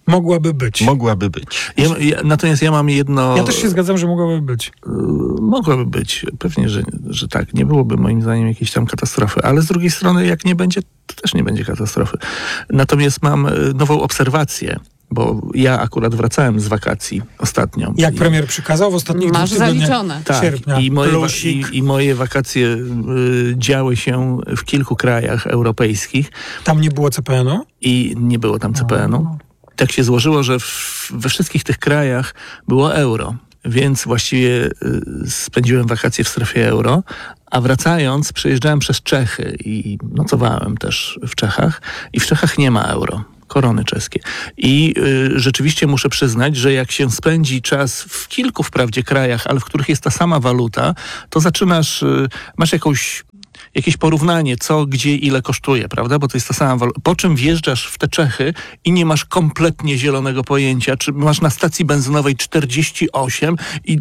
Mogłaby być. Mogłaby być. Ja, ja, natomiast ja mam jedno... Ja też się zgadzam, że mogłaby być. Yy, mogłaby być. Pewnie, że, że tak. Nie byłoby moim zdaniem jakiejś tam katastrofy. Ale z drugiej strony, jak nie będzie, to też nie będzie katastrofy. Natomiast mam nową obserwację. Bo ja akurat wracałem z wakacji ostatnio. Jak I, premier przykazał w ostatnich Masz dwóch tygodniach zaliczone. tak, sierpnia. I moje, wa- Plusik. i, I moje wakacje y, działy się w kilku krajach europejskich. Tam nie było C P N-u? I nie było tam C P N-u. Tak się złożyło, że w, we wszystkich tych krajach było euro. Więc właściwie y, spędziłem wakacje w strefie euro, a wracając przejeżdżałem przez Czechy i nocowałem też w Czechach i w Czechach nie ma euro. Korony czeskie. I y, rzeczywiście muszę przyznać, że jak się spędzi czas w kilku wprawdzie krajach, ale w których jest ta sama waluta, to zaczynasz, y, masz jakąś jakieś porównanie, co, gdzie, ile kosztuje, prawda? Bo to jest ta sama waluta. Po czym wjeżdżasz w te Czechy i nie masz kompletnie zielonego pojęcia, czy masz na stacji benzynowej czterdzieści osiem i...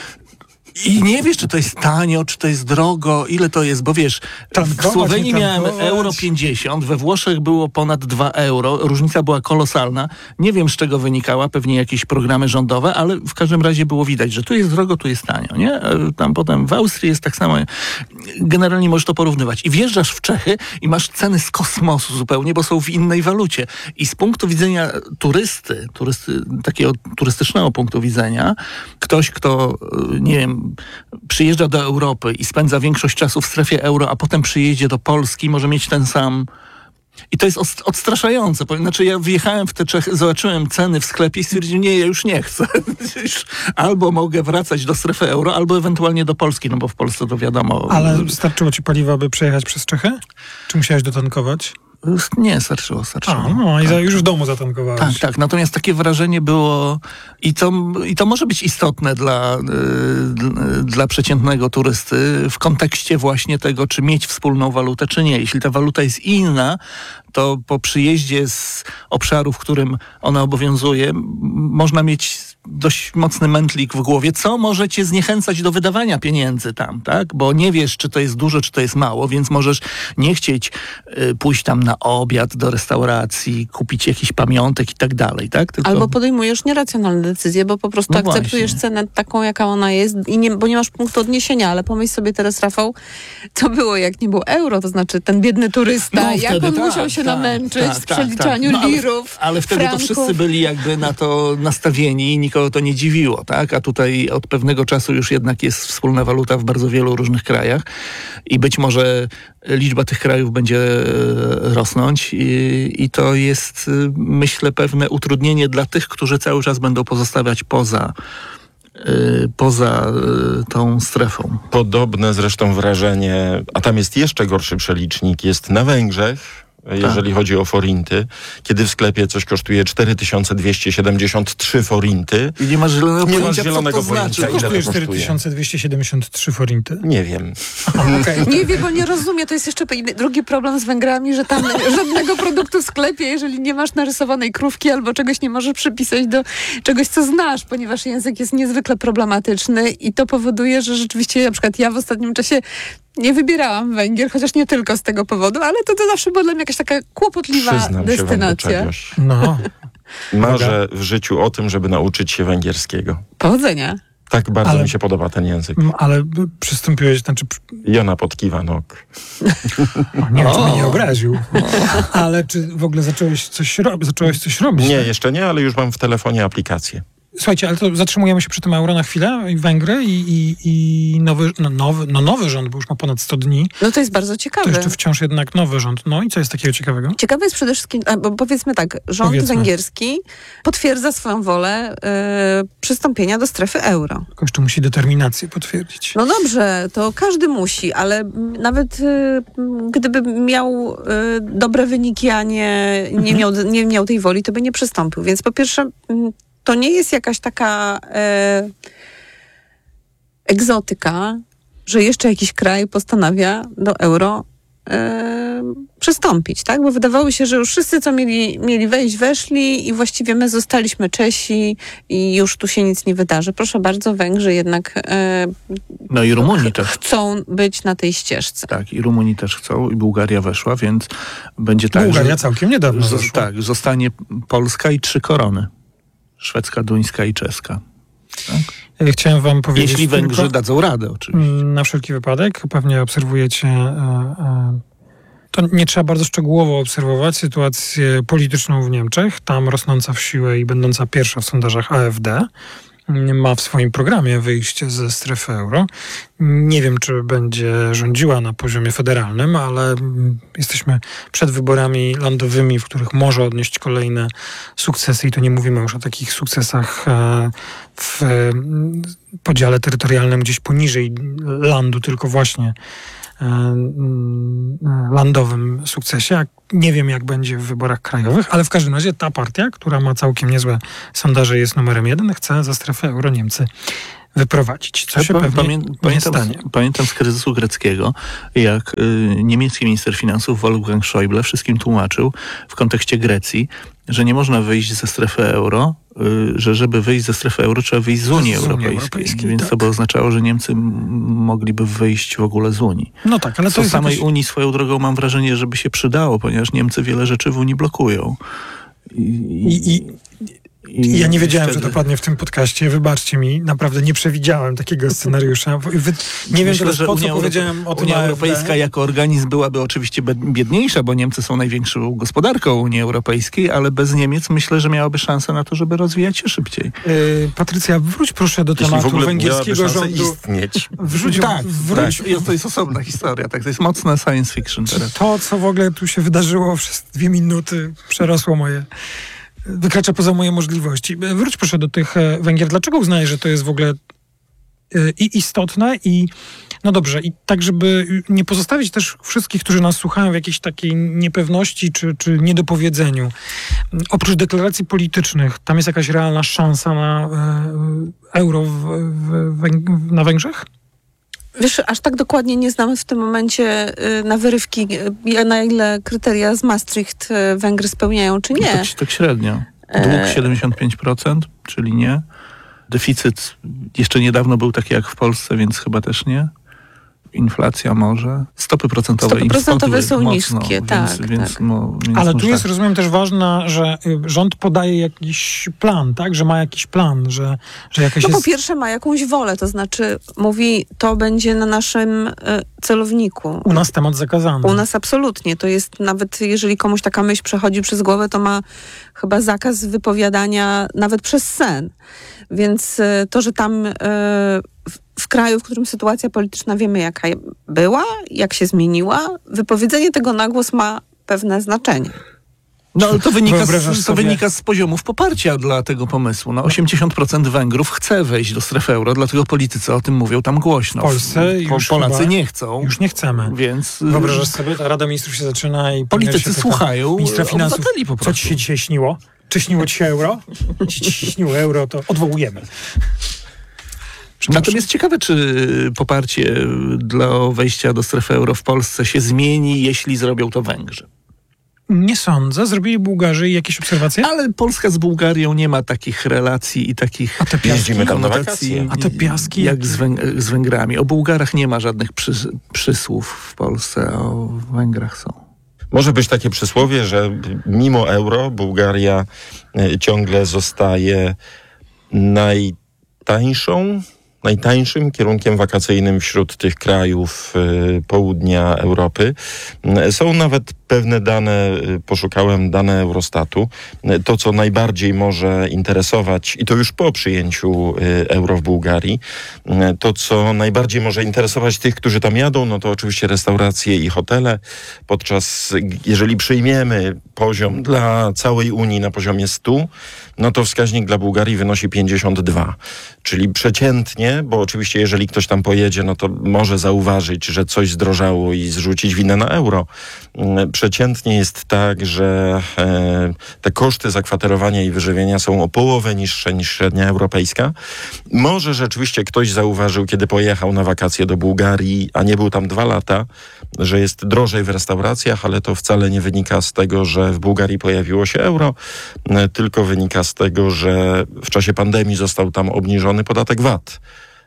I nie wiesz, czy to jest tanio, czy to jest drogo, ile to jest, bo wiesz, Tankować, w Słowenii nie miałem tankować. euro pięćdziesiąt, we Włoszech było ponad dwa euro, różnica była kolosalna. Nie wiem, z czego wynikała, pewnie jakieś programy rządowe, ale w każdym razie było widać, że tu jest drogo, tu jest tanio, nie? Tam potem w Austrii jest tak samo. Generalnie możesz to porównywać. I wjeżdżasz w Czechy i masz ceny z kosmosu zupełnie, bo są w innej walucie. I z punktu widzenia turysty, turysty takiego turystycznego punktu widzenia, ktoś, kto, nie wiem, przyjeżdża do Europy i spędza większość czasu w strefie euro, a potem przyjedzie do Polski, może mieć ten sam... I to jest odstraszające. Znaczy ja wjechałem w te Czechy, zobaczyłem ceny w sklepie i stwierdziłem, nie, ja już nie chcę. Albo mogę wracać do strefy euro, albo ewentualnie do Polski, no bo w Polsce to wiadomo... Ale starczyło ci paliwa, by przejechać przez Czechy? Czy musiałeś dotankować? Nie, starczyło, starczyło. A, no i tak. za, już w domu zatankowałeś. Tak, tak. Natomiast takie wrażenie było i to, i to może być istotne dla, y, dla przeciętnego turysty w kontekście właśnie tego, czy mieć wspólną walutę, czy nie. Jeśli ta waluta jest inna, to po przyjeździe z obszaru, w którym ona obowiązuje, m- można mieć dość mocny mętlik w głowie, co może cię zniechęcać do wydawania pieniędzy tam, tak? Bo nie wiesz, czy to jest dużo, czy to jest mało, więc możesz nie chcieć y, pójść tam na obiad do restauracji, kupić jakiś pamiątek i tak dalej, tak? Tylko... Albo podejmujesz nieracjonalne decyzje, bo po prostu No akceptujesz właśnie. cenę taką, jaka ona jest, i nie, bo nie masz punktu odniesienia, ale pomyśl sobie teraz, Rafał, to było jak nie było euro, to znaczy ten biedny turysta, No, jak wtedy on tak, musiał się tak, namęczyć tak, w tak, przeliczaniu tak. No, ale- lirów, Ale wtedy franków. to wszyscy byli jakby na to nastawieni i nikogo to nie dziwiło, tak? A tutaj od pewnego czasu już jednak jest wspólna waluta w bardzo wielu różnych krajach i być może liczba tych krajów będzie rosnąć i, i to jest, myślę, pewne utrudnienie dla tych, którzy cały czas będą pozostawiać poza poza tą strefą. Podobne zresztą wrażenie, a tam jest jeszcze gorszy przelicznik, jest na Węgrzech, jeżeli tak. chodzi o forinty, kiedy w sklepie coś kosztuje cztery tysiące dwieście siedemdziesiąt trzy forinty. I nie masz zielonego nie pojęcia, masz zielonego co to pojęcia, znaczy. ile to Kosztuje kosztuje. cztery tysiące dwieście siedemdziesiąt trzy forinty. Nie wiem. Okay. Nie wie, bo nie rozumie. To jest jeszcze drugi problem z Węgrami, że tam żadnego produktu w sklepie, jeżeli nie masz narysowanej krówki albo czegoś nie możesz przypisać do czegoś, co znasz, ponieważ język jest niezwykle problematyczny i to powoduje, że rzeczywiście na przykład ja w ostatnim czasie nie wybierałam Węgier, chociaż nie tylko z tego powodu, ale to, to zawsze była dla mnie jakaś taka kłopotliwa Przyznam się wam do destynacja. czegoś. No. Marzę w życiu o tym, żeby nauczyć się węgierskiego. Powodzenia. Tak bardzo Ale- mi się podoba ten język. M, Ale przystąpiłeś, znaczy... Jona podkiwa nóg. O, nie wiem, czy mnie nie obraził. Ale czy w ogóle zacząłeś coś robić? Zacząłeś coś robić? Nie, tak? jeszcze nie, ale już mam w telefonie aplikację. Słuchajcie, ale to zatrzymujemy się przy tym euro na chwilę. I Węgry i, i, i nowy, no, nowy, no nowy rząd, bo już ma ponad sto dni. No to jest bardzo To ciekawe. jeszcze wciąż jednak nowy rząd. No i co jest takiego ciekawego? Ciekawe jest przede wszystkim, a, bo powiedzmy tak, rząd Powiedzmy. węgierski potwierdza swoją wolę e, przystąpienia do strefy euro. Tylko jeszcze musi determinację potwierdzić. No dobrze, to każdy musi, ale m, nawet y, m, gdyby miał y, dobre wyniki, a nie, nie, Mhm. miał, nie miał tej woli, to by nie przystąpił. Więc po pierwsze, m, to nie jest jakaś taka e, egzotyka, że jeszcze jakiś kraj postanawia do euro yy, przystąpić, tak? Bo wydawało się, że już wszyscy, co mieli, mieli wejść, weszli i właściwie my zostaliśmy Czesi i już tu się nic nie wydarzy. Proszę bardzo, Węgrzy jednak yy, no i Rumuni też chcą być na tej ścieżce. Tak, i Rumuni też chcą i Bułgaria weszła, więc będzie tak, Bułgaria że, całkiem niedawno zo- weszła. Tak, zostanie Polska i trzy korony. Szwedzka, duńska i czeska. Tak? Chciałem wam powiedzieć... Jeśli Węgrzy tylko, dadzą radę, oczywiście. Na wszelki wypadek, pewnie obserwujecie... E, e, to nie trzeba bardzo szczegółowo obserwować sytuację polityczną w Niemczech. Tam rosnąca w siłę i będąca pierwsza w sondażach A F D ma w swoim programie wyjście ze strefy euro. Nie wiem, czy będzie rządziła na poziomie federalnym, ale jesteśmy przed wyborami landowymi, w których może odnieść kolejne sukcesy i to nie mówimy już o takich sukcesach w podziale terytorialnym gdzieś poniżej landu, tylko właśnie landowym sukcesie. Nie wiem, jak będzie w wyborach krajowych, ale w każdym razie ta partia, która ma całkiem niezłe sondaże, jest numerem jeden, chce za strefę euro Niemcy wyprowadzić. Co Ja się pamię- pewnie pamię- nie pamiętam, stanie. Pamiętam z kryzysu greckiego, jak y, niemiecki minister finansów Wolfgang Schäuble wszystkim tłumaczył w kontekście Grecji, że nie można wyjść ze strefy euro, y, że żeby wyjść ze strefy euro trzeba wyjść z Unii, Z Unii Europejskiej. Europejskiej, Więc tak. to by oznaczało, że Niemcy m- mogliby wyjść w ogóle z Unii. No tak, ale to Co jest samej jakaś... Unii swoją drogą mam wrażenie, żeby się przydało, ponieważ Niemcy wiele rzeczy w Unii blokują. I, I, i, i ja nie wiedziałem, wtedy... że to padnie w tym podcaście. Wybaczcie mi, naprawdę nie przewidziałem takiego scenariusza. Wy, nie wiem Myślę, teraz, że po co Unia powiedziałem Europejska, o tym Unia A F D. Europejska jako organizm byłaby oczywiście biedniejsza, bo Niemcy są największą gospodarką Unii Europejskiej, ale bez Niemiec myślę, że miałaby szansę na to, żeby rozwijać się szybciej. Yy, Patrycja, wróć proszę do Jeśli w tematu ogóle węgierskiego miałaby szansę rządu. istnieć. Wrzuć, tak, wróć. tak. Jest, to jest osobna historia, tak, to jest mocna science fiction teraz. To, co w ogóle tu się wydarzyło przez dwie minuty, przerosło moje... wykracza poza moje możliwości. Wróć proszę do tych e, Węgier. Dlaczego uznajesz, że to jest w ogóle e, i istotne i no dobrze, i tak, żeby nie pozostawić też wszystkich, którzy nas słuchają w jakiejś takiej niepewności czy, czy niedopowiedzeniu. Oprócz deklaracji politycznych, tam jest jakaś realna szansa na e, euro w, w, w, na Węgrzech? Wiesz, aż tak dokładnie nie znamy w tym momencie y, na wyrywki, y, na ile kryteria z Maastricht y, Węgry spełniają, czy nie. Tak, tak średnio. Dług siedemdziesiąt pięć procent, czyli nie. Deficyt jeszcze niedawno był taki jak w Polsce, więc chyba też nie. Inflacja może. Stopy procentowe Stopy im procentowe są mocno, niskie, więc, tak, Więc, tak. Mo, więc Ale tu może jest, tak. rozumiem, też ważne, że y, rząd podaje jakiś plan, tak? Że ma jakiś plan, że, że jakaś No po jest... pierwsze ma jakąś wolę, to znaczy mówi, to będzie na naszym y, celowniku. U nas temat zakazany. U nas absolutnie. To jest nawet, jeżeli komuś taka myśl przechodzi przez głowę, to ma chyba zakaz wypowiadania nawet przez sen. Więc y, to, że tam y, w, w kraju, w którym sytuacja polityczna wiemy jaka była, jak się zmieniła, wypowiedzenie tego na głos ma pewne znaczenie. No ale to wynika, Wyobrażasz z, to sobie- wynika z poziomów poparcia dla tego pomysłu. No, osiemdziesiąt procent Węgrów chce wejść do strefy euro, dlatego politycy o tym mówią tam głośno. W Polsce już Polacy chyba nie chcą. Już nie chcemy. Więc Wyobrażasz sobie, ta Rada Ministrów się zaczyna i... Politycy premier się pyta słuchają ministra finansów, obywateli po co prostu. ci się dzisiaj śniło? Czy śniło ci się euro? Ci ci śniło euro, to odwołujemy. Natomiast ciekawe, czy poparcie dla wejścia do strefy euro w Polsce się zmieni, jeśli zrobią to Węgrzy. Nie sądzę. Zrobili Bułgarzy jakieś obserwacje? Ale Polska z Bułgarią nie ma takich relacji i takich A te piaski? Jeździmy tam na konotacji wakacje. A te piaski? jak z, Węg- z Węgrami. O Bułgarach nie ma żadnych przys- przysłów w Polsce, a o Węgrach są. Może być takie przysłowie, że mimo euro Bułgaria e, ciągle zostaje najtańszą, najtańszym kierunkiem wakacyjnym wśród tych krajów e, południa Europy. E, Są nawet pewne dane, e, poszukałem dane Eurostatu. E, To, co najbardziej może interesować, i to już po przyjęciu e, euro w Bułgarii, e, to, co najbardziej może interesować tych, którzy tam jadą, no to oczywiście restauracje i hotele. Podczas, jeżeli przyjmiemy poziom dla całej Unii na poziomie stu, no to wskaźnik dla Bułgarii wynosi pięćdziesiąt dwa. Czyli przeciętnie, bo oczywiście jeżeli ktoś tam pojedzie, no to może zauważyć, że coś zdrożało i zrzucić winę na euro. Mm, przeciętnie jest tak, że e, te koszty zakwaterowania i wyżywienia są o połowę niższe niż średnia europejska. Może rzeczywiście ktoś zauważył, kiedy pojechał na wakacje do Bułgarii, a nie był tam dwa lata, że jest drożej w restauracjach, ale to wcale nie wynika z tego, że w Bułgarii pojawiło się euro, e, tylko wynika z tego, że w czasie pandemii został tam obniżony podatek V A T.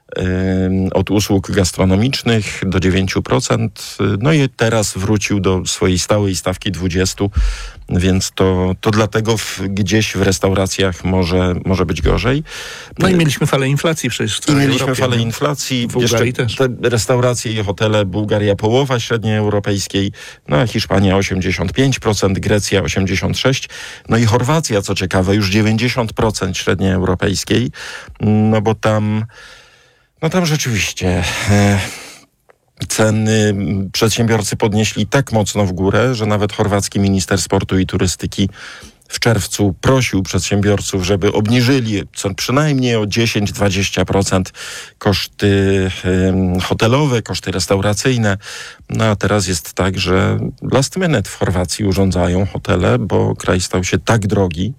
Od usług gastronomicznych do dziewięć procent. No i teraz wrócił do swojej stałej stawki dwadzieścia procent, więc to, to dlatego w, gdzieś w restauracjach może, może być gorzej. No i mieliśmy falę inflacji przecież w całej I mieliśmy Europie, falę no. inflacji. W Bułgarii Jeszcze też. Te restauracje i hotele, Bułgaria połowa średniej europejskiej, no a Hiszpania osiemdziesiąt pięć procent, Grecja osiemdziesiąt sześć procent, no i Chorwacja, co ciekawe, już dziewięćdziesiąt procent średniej europejskiej, no bo tam No tam rzeczywiście e, ceny przedsiębiorcy podnieśli tak mocno w górę, że nawet chorwacki minister sportu i turystyki w czerwcu prosił przedsiębiorców, żeby obniżyli co przynajmniej o dziesięć do dwudziestu procent koszty e, hotelowe, koszty restauracyjne. No a teraz jest tak, że last minute w Chorwacji urządzają hotele, bo kraj stał się tak drogi.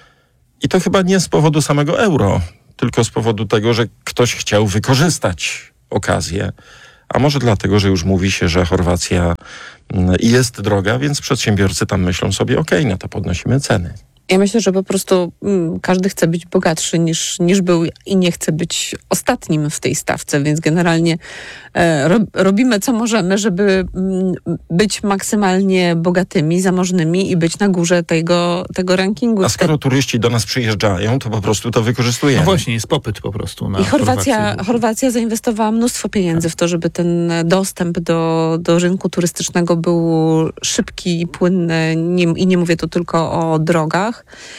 I to chyba nie z powodu samego euro, tylko z powodu tego, że ktoś chciał wykorzystać okazję. A może dlatego, że już mówi się, że Chorwacja jest droga, więc przedsiębiorcy tam myślą sobie, okej, okay, no to podnosimy ceny. Ja myślę, że po prostu mm, każdy chce być bogatszy niż, niż był i nie chce być ostatnim w tej stawce, więc generalnie e, ro, robimy co możemy, żeby mm, być maksymalnie bogatymi, zamożnymi i być na górze tego, tego rankingu. A skoro turyści do nas przyjeżdżają, to po prostu to wykorzystujemy. No właśnie, jest popyt po prostu na I Chorwacja, Chorwację. Chorwacja zainwestowała mnóstwo pieniędzy w to, żeby ten dostęp do, do rynku turystycznego był szybki i płynny nie, i nie mówię tu tylko o drogach.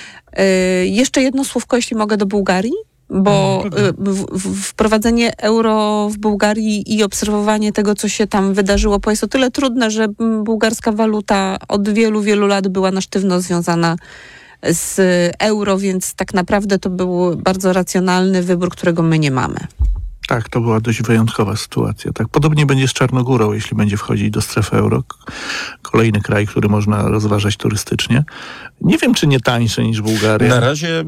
Yy, jeszcze jedno słówko, jeśli mogę, do Bułgarii, bo yy, w, w, wprowadzenie euro w Bułgarii i obserwowanie tego, co się tam wydarzyło, bo jest o tyle trudne, że bułgarska waluta od wielu, wielu lat była na sztywno związana z euro, więc tak naprawdę to był bardzo racjonalny wybór, którego my nie mamy. Tak, to była dość wyjątkowa sytuacja. Tak, podobnie będzie z Czarnogórą, jeśli będzie wchodzić do strefy euro. Kolejny kraj, który można rozważać turystycznie. Nie wiem, czy nie tańsze niż Bułgaria. Na razie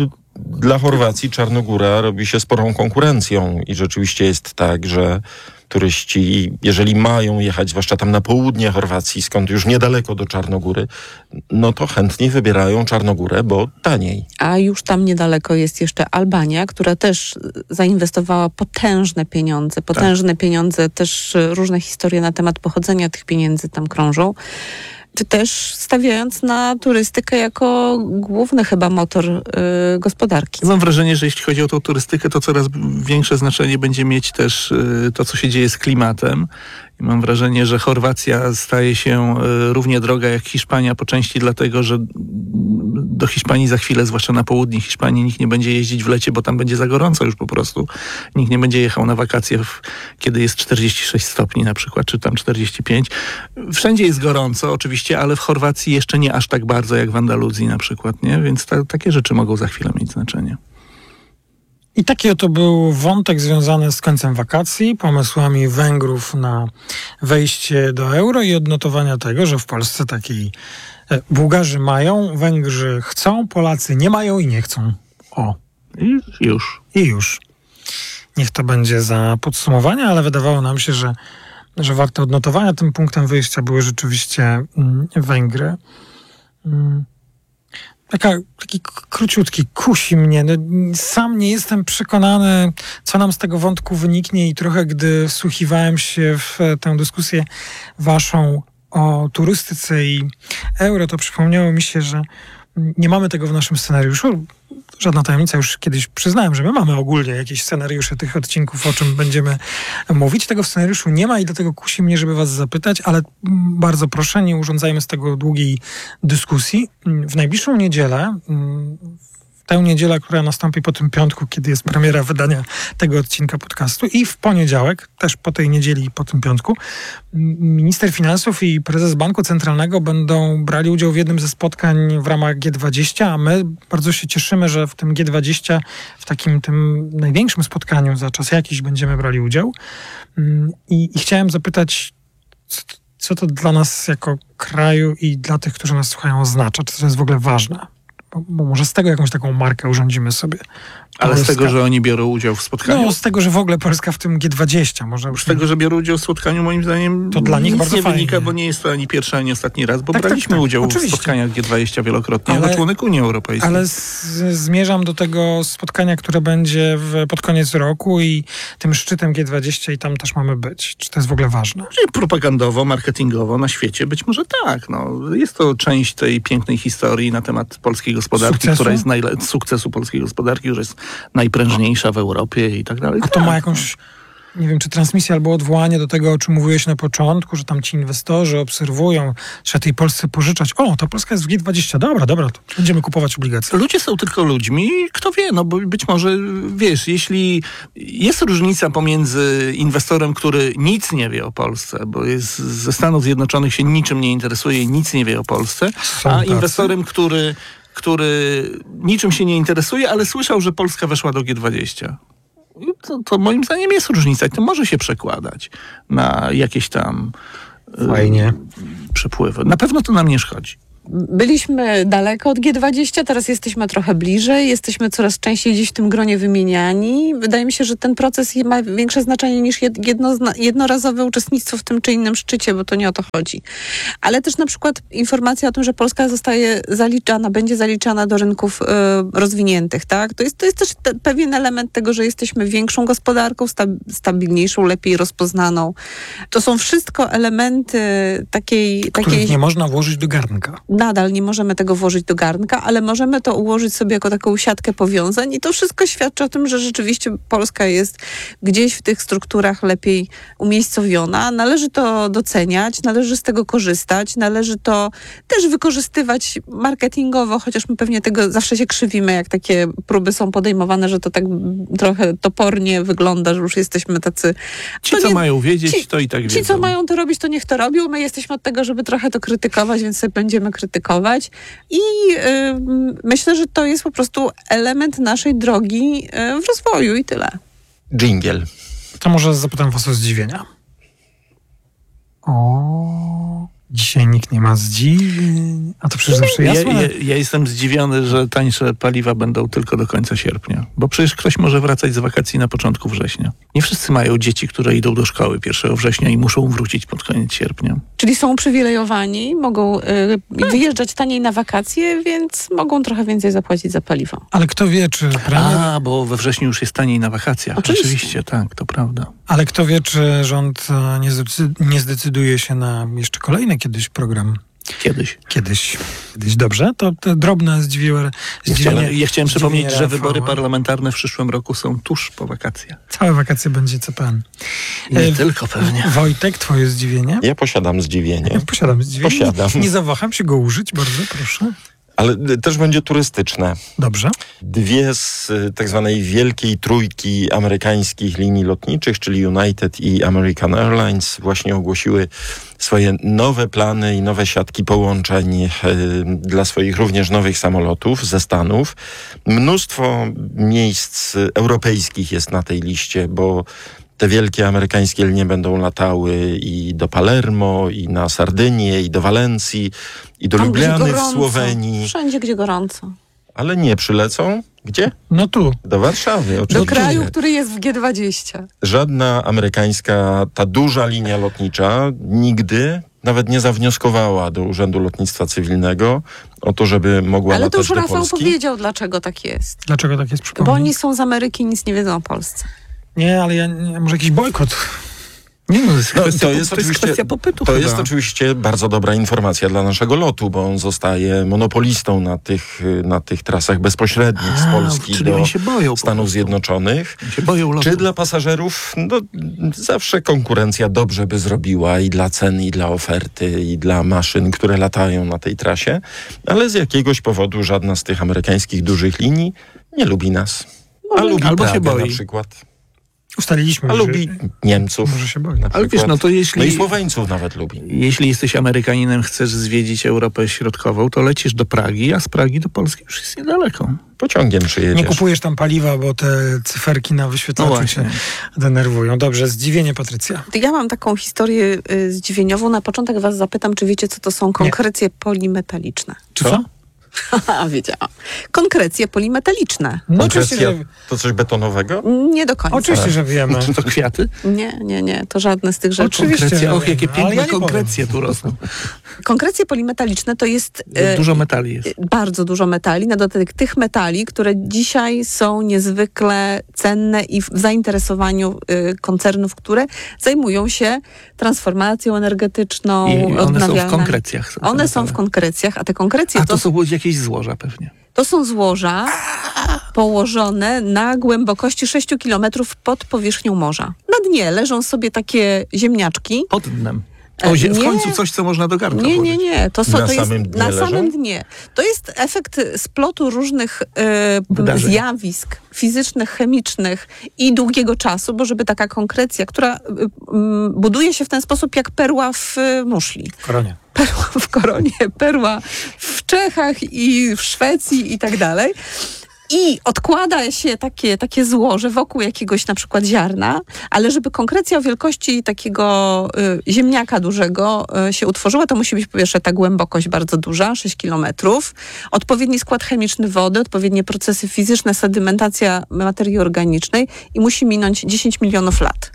dla Chorwacji Czarnogóra robi się sporą konkurencją i rzeczywiście jest tak, że turyści, jeżeli mają jechać, zwłaszcza tam na południe Chorwacji, skąd już niedaleko do Czarnogóry, no to chętnie wybierają Czarnogórę, bo taniej. A już tam niedaleko jest jeszcze Albania, która też zainwestowała potężne pieniądze. Potężne tak. pieniądze, też różne historie na temat pochodzenia tych pieniędzy tam krążą. Czy też stawiając na turystykę jako główny chyba motor y, gospodarki. Mam wrażenie, że jeśli chodzi o tą turystykę, to coraz większe znaczenie będzie mieć też y, to, co się dzieje z klimatem. I mam wrażenie, że Chorwacja staje się y, równie droga jak Hiszpania po części dlatego, że do Hiszpanii za chwilę, zwłaszcza na południe Hiszpanii, nikt nie będzie jeździć w lecie, bo tam będzie za gorąco już po prostu. Nikt nie będzie jechał na wakacje, w, kiedy jest czterdzieści sześć stopni na przykład, czy tam czterdzieści pięć. Wszędzie jest gorąco oczywiście, ale w Chorwacji jeszcze nie aż tak bardzo jak w Andaluzji na przykład, nie? Więc ta, takie rzeczy mogą za chwilę mieć znaczenie. I taki oto był wątek związany z końcem wakacji, pomysłami Węgrów na wejście do euro i odnotowania tego, że w Polsce takiej Bułgarzy mają, Węgrzy chcą, Polacy nie mają i nie chcą. O. I już. I już. Niech to będzie za podsumowanie, ale wydawało nam się, że, że warte odnotowania tym punktem wyjścia były rzeczywiście mm, Węgry. Mm. Taka, taki króciutki, kusi mnie. No, sam nie jestem przekonany, co nam z tego wątku wyniknie i trochę, gdy wsłuchiwałem się w tę dyskusję waszą o turystyce i euro, to przypomniało mi się, że nie mamy tego w naszym scenariuszu. Żadna tajemnica, już kiedyś przyznałem, że my mamy ogólnie jakieś scenariusze tych odcinków, o czym będziemy mówić. Tego w scenariuszu nie ma i dlatego kusi mnie, żeby was zapytać, ale bardzo proszę, nie urządzajmy z tego długiej dyskusji. W najbliższą niedzielę, tę niedzielę, która nastąpi po tym piątku, kiedy jest premiera wydania tego odcinka podcastu, i w poniedziałek, też po tej niedzieli i po tym piątku, minister finansów i prezes Banku Centralnego będą brali udział w jednym ze spotkań w ramach G dwadzieścia, a my bardzo się cieszymy, że w tym G dwadzieścia, w takim tym największym spotkaniu za czas jakiś będziemy brali udział. I, i chciałem zapytać, co to dla nas jako kraju i dla tych, którzy nas słuchają, oznacza? Czy to jest w ogóle ważne? Bo, bo może z tego jakąś taką markę urządzimy sobie. Ale Polska. z tego, że oni biorą udział w spotkaniu? No, z tego, że w ogóle Polska w tym G dwadzieścia. Może Z tego, że biorą udział w spotkaniu, moim zdaniem to dla nich nic bardzo nie fajnie. wynika, bo nie jest to ani pierwszy, ani ostatni raz, bo Tak, tak, braliśmy tak, udział oczywiście. w spotkaniach G dwadzieścia wielokrotnie, Ale- jako członek Unii Europejskiej. Ale z, zmierzam do tego spotkania, które będzie w, pod koniec roku i tym szczytem G dwadzieścia i tam też mamy być. Czy to jest w ogóle ważne? Czyli propagandowo, marketingowo na świecie być może tak. No. Jest to część tej pięknej historii na temat polskiej gospodarki, Sukcesu? która jest najle- sukcesu polskiej gospodarki, która jest najprężniejsza w Europie i tak dalej. A to ma jakąś, nie wiem, czy transmisję albo odwołanie do tego, o czym mówiłeś na początku, że tam ci inwestorzy obserwują, trzeba tej Polsce pożyczać. O, ta Polska jest w G dwadzieścia. Dobra, dobra, to będziemy kupować obligacje. Ludzie są tylko ludźmi, kto wie, no bo być może, wiesz, jeśli jest różnica pomiędzy inwestorem, który nic nie wie o Polsce, bo jest ze Stanów Zjednoczonych, się niczym nie interesuje i nic nie wie o Polsce, Są a tacy. inwestorem, który, który niczym się nie interesuje, ale słyszał, że Polska weszła do G dwadzieścia. To, to moim zdaniem jest różnica i to może się przekładać na jakieś tam Fajnie. y, przepływy. Na pewno to nam nie szkodzi. Byliśmy daleko od G dwadzieścia, teraz jesteśmy trochę bliżej, jesteśmy coraz częściej gdzieś w tym gronie wymieniani. Wydaje mi się, że ten proces ma większe znaczenie niż jedno, jednorazowe uczestnictwo w tym czy innym szczycie, bo to nie o to chodzi. Ale też na przykład informacja o tym, że Polska zostaje zaliczana, będzie zaliczana do rynków y, rozwiniętych, tak? To jest, to jest też te, pewien element tego, że jesteśmy większą gospodarką, stab, stabilniejszą, lepiej rozpoznaną. To są wszystko elementy takiej... Których takiej nie można włożyć do garnka. Nadal nie możemy tego włożyć do garnka, ale możemy to ułożyć sobie jako taką siatkę powiązań i to wszystko świadczy o tym, że rzeczywiście Polska jest gdzieś w tych strukturach lepiej umiejscowiona. Należy to doceniać, należy z tego korzystać, należy to też wykorzystywać marketingowo, chociaż my pewnie tego zawsze się krzywimy, jak takie próby są podejmowane, że to tak trochę topornie wygląda, że już jesteśmy tacy... Ci, to co nie- mają wiedzieć, ci, to i tak Ci, wiedzą. co mają to robić, to niech to robią. My jesteśmy od tego, żeby trochę to krytykować, więc sobie będziemy krytykować. I y, myślę, że to jest po prostu element naszej drogi y, w rozwoju i tyle. Dżingiel. To może zapytam was o zdziwienia. O, dzisiaj nikt nie ma zdziwień. A to przecież zawsze Ja, jasne. ja, ja jestem zdziwiony, że tańsze paliwa będą tylko do końca sierpnia. Bo przecież ktoś może wracać z wakacji na początku września. Nie wszyscy mają dzieci, które idą do szkoły pierwszego września i muszą wrócić pod koniec sierpnia. Czyli są uprzywilejowani, mogą y, wyjeżdżać taniej na wakacje, więc mogą trochę więcej zapłacić za paliwo. Ale kto wie, czy premier... A, bo we wrześniu już jest taniej na wakacjach. Oczywiście. Oczywiście, tak, to prawda. Ale kto wie, czy rząd e, nie, zdecy- nie zdecyduje się na jeszcze kolejny kiedyś program. Kiedyś. Kiedyś. Kiedyś, dobrze? To, to drobne zdziwienie. Ja chciałem, ja chciałem przypomnieć, że Rafała. wybory parlamentarne w przyszłym roku są tuż po wakacjach. Całe wakacje będzie C P N. Nie E, tylko pewnie. Wojtek, twoje zdziwienie? Ja posiadam zdziwienie. Ja posiadam zdziwienie. Posiadam. Nie zawaham się go użyć, bardzo proszę. Ale y, też będzie turystyczne. Dobrze. Dwie z y, tak zwanej wielkiej trójki amerykańskich linii lotniczych, czyli United i American Airlines, właśnie ogłosiły swoje nowe plany i nowe siatki połączeń y, dla swoich również nowych samolotów ze Stanów. Mnóstwo miejsc europejskich jest na tej liście, bo te wielkie amerykańskie linie będą latały i do Palermo, i na Sardynię, i do Walencji, i do Tam, gdzie Lubliany w gorąco. Słowenii. Wszędzie, gdzie gorąco. Ale nie przylecą. Gdzie? No tu. Do Warszawy, Do oczywiście. kraju, który jest w G dwadzieścia. Żadna amerykańska, ta duża linia lotnicza nigdy nawet nie zawnioskowała do Urzędu Lotnictwa Cywilnego o to, żeby mogła Ale to latać już do Rafał Polski. powiedział, dlaczego tak jest. Dlaczego tak jest? Bo Przypomnij. oni są z Ameryki i nic nie wiedzą o Polsce. Nie, ale ja, nie, może jakiś bojkot. Nie no, to jest No, kwestia, to jest to jest oczywiście- kwestia popytu To chyba. jest oczywiście bardzo dobra informacja dla naszego lotu, bo on zostaje monopolistą na tych, na tych trasach bezpośrednich z A, Polski czyli do oni się boją po Stanów prostu. Zjednoczonych. Oni się boją lotu. Czy dla pasażerów? No, zawsze konkurencja dobrze by zrobiła i dla cen, i dla oferty, i dla maszyn, które latają na tej trasie, ale z jakiegoś powodu żadna z tych amerykańskich dużych linii nie lubi nas. A lubi albo się Pragę boi. na przykład. Ustaliliśmy, A że lubi Niemców. może się boi. Ale wiesz, no to jeśli... No i Słoweńców nawet lubi. Jeśli jesteś Amerykaninem, chcesz zwiedzić Europę Środkową, to lecisz do Pragi, a z Pragi do Polski już jest niedaleko. Pociągiem przyjedziesz. Nie kupujesz tam paliwa, bo te cyferki na wyświetlaczu No cię denerwują. Dobrze, zdziwienie, Patrycja. Ja mam taką historię y, zdziwieniową. Na początek was zapytam, czy wiecie, co to są konkrecje polimetaliczne? Czy co? Haha, wiedziałam. Konkrecje polimetaliczne. No Konkrecja oczywiście, że... to coś betonowego? Nie do końca. Oczywiście, że wiemy. To kwiaty? Nie, nie, nie. To żadne z tych rzeczy. Oczywiście, Konkrecje. że Och, jakie wiemy, ale piękne ja nie powiem. konkrecje tu rosną. Konkrecje polimetaliczne to jest... e, Dużo metali jest. Bardzo dużo metali. Na dodatek tych metali, które dzisiaj są niezwykle cenne i w zainteresowaniu y, koncernów, które zajmują się transformacją energetyczną, I one są w odnawialnymi. konkrecjach. Są te One są w metale. konkrecjach, a te konkrecje A to, to są jakieś złoża pewnie. to są złoża położone na głębokości sześć kilometrów pod powierzchnią morza. Na dnie leżą sobie takie ziemniaczki. Pod dnem. O, zie- w Nie. końcu coś, co można do garnka Nie, nie, włożyć. nie. To, są, Na to jest samym dnie na leżą? samym dnie. To jest efekt splotu różnych e, Wydarzeń. zjawisk fizycznych, chemicznych i długiego czasu, bo żeby taka konkrecja, która e, m, buduje się w ten sposób jak perła w e, muszli. W koronie. Perła w koronie, perła w Czechach i w Szwecji i tak dalej. I odkłada się takie, takie złoże wokół jakiegoś na przykład ziarna, ale żeby konkrecja o wielkości takiego y, ziemniaka dużego y, się utworzyła, to musi być po pierwsze ta głębokość bardzo duża, sześć kilometrów, odpowiedni skład chemiczny wody, odpowiednie procesy fizyczne, sedymentacja materii organicznej i musi minąć dziesięć milionów lat.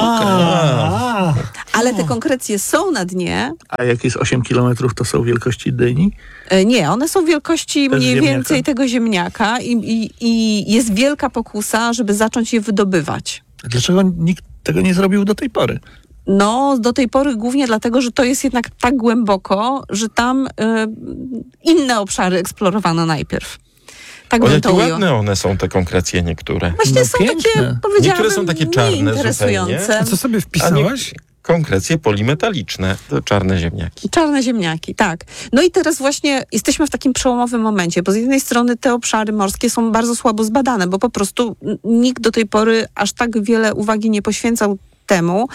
A, Ale te konkrecje są na dnie. A jak jest osiem kilometrów, to są wielkości dyni? E, Nie, one są wielkości Też mniej ziemniaka? więcej tego ziemniaka i, i, i jest wielka pokusa, żeby zacząć je wydobywać. Dlaczego nikt tego nie zrobił do tej pory? No, do tej pory głównie dlatego, że to jest jednak tak głęboko, że tam y, inne obszary eksplorowano najpierw. Tak O, bym jakie to ujął. ładne one są, te konkrecje niektóre. Właśnie No są piękne. takie, powiedziałabym, Niektóre są takie czarne nieinteresujące. zupełnie. a co sobie A wpisałaś? nie, konkrecje polimetaliczne, to czarne ziemniaki. Czarne ziemniaki, tak. No i teraz właśnie jesteśmy w takim przełomowym momencie, bo z jednej strony te obszary morskie są bardzo słabo zbadane, bo po prostu n- nikt do tej pory aż tak wiele uwagi nie poświęcał temu,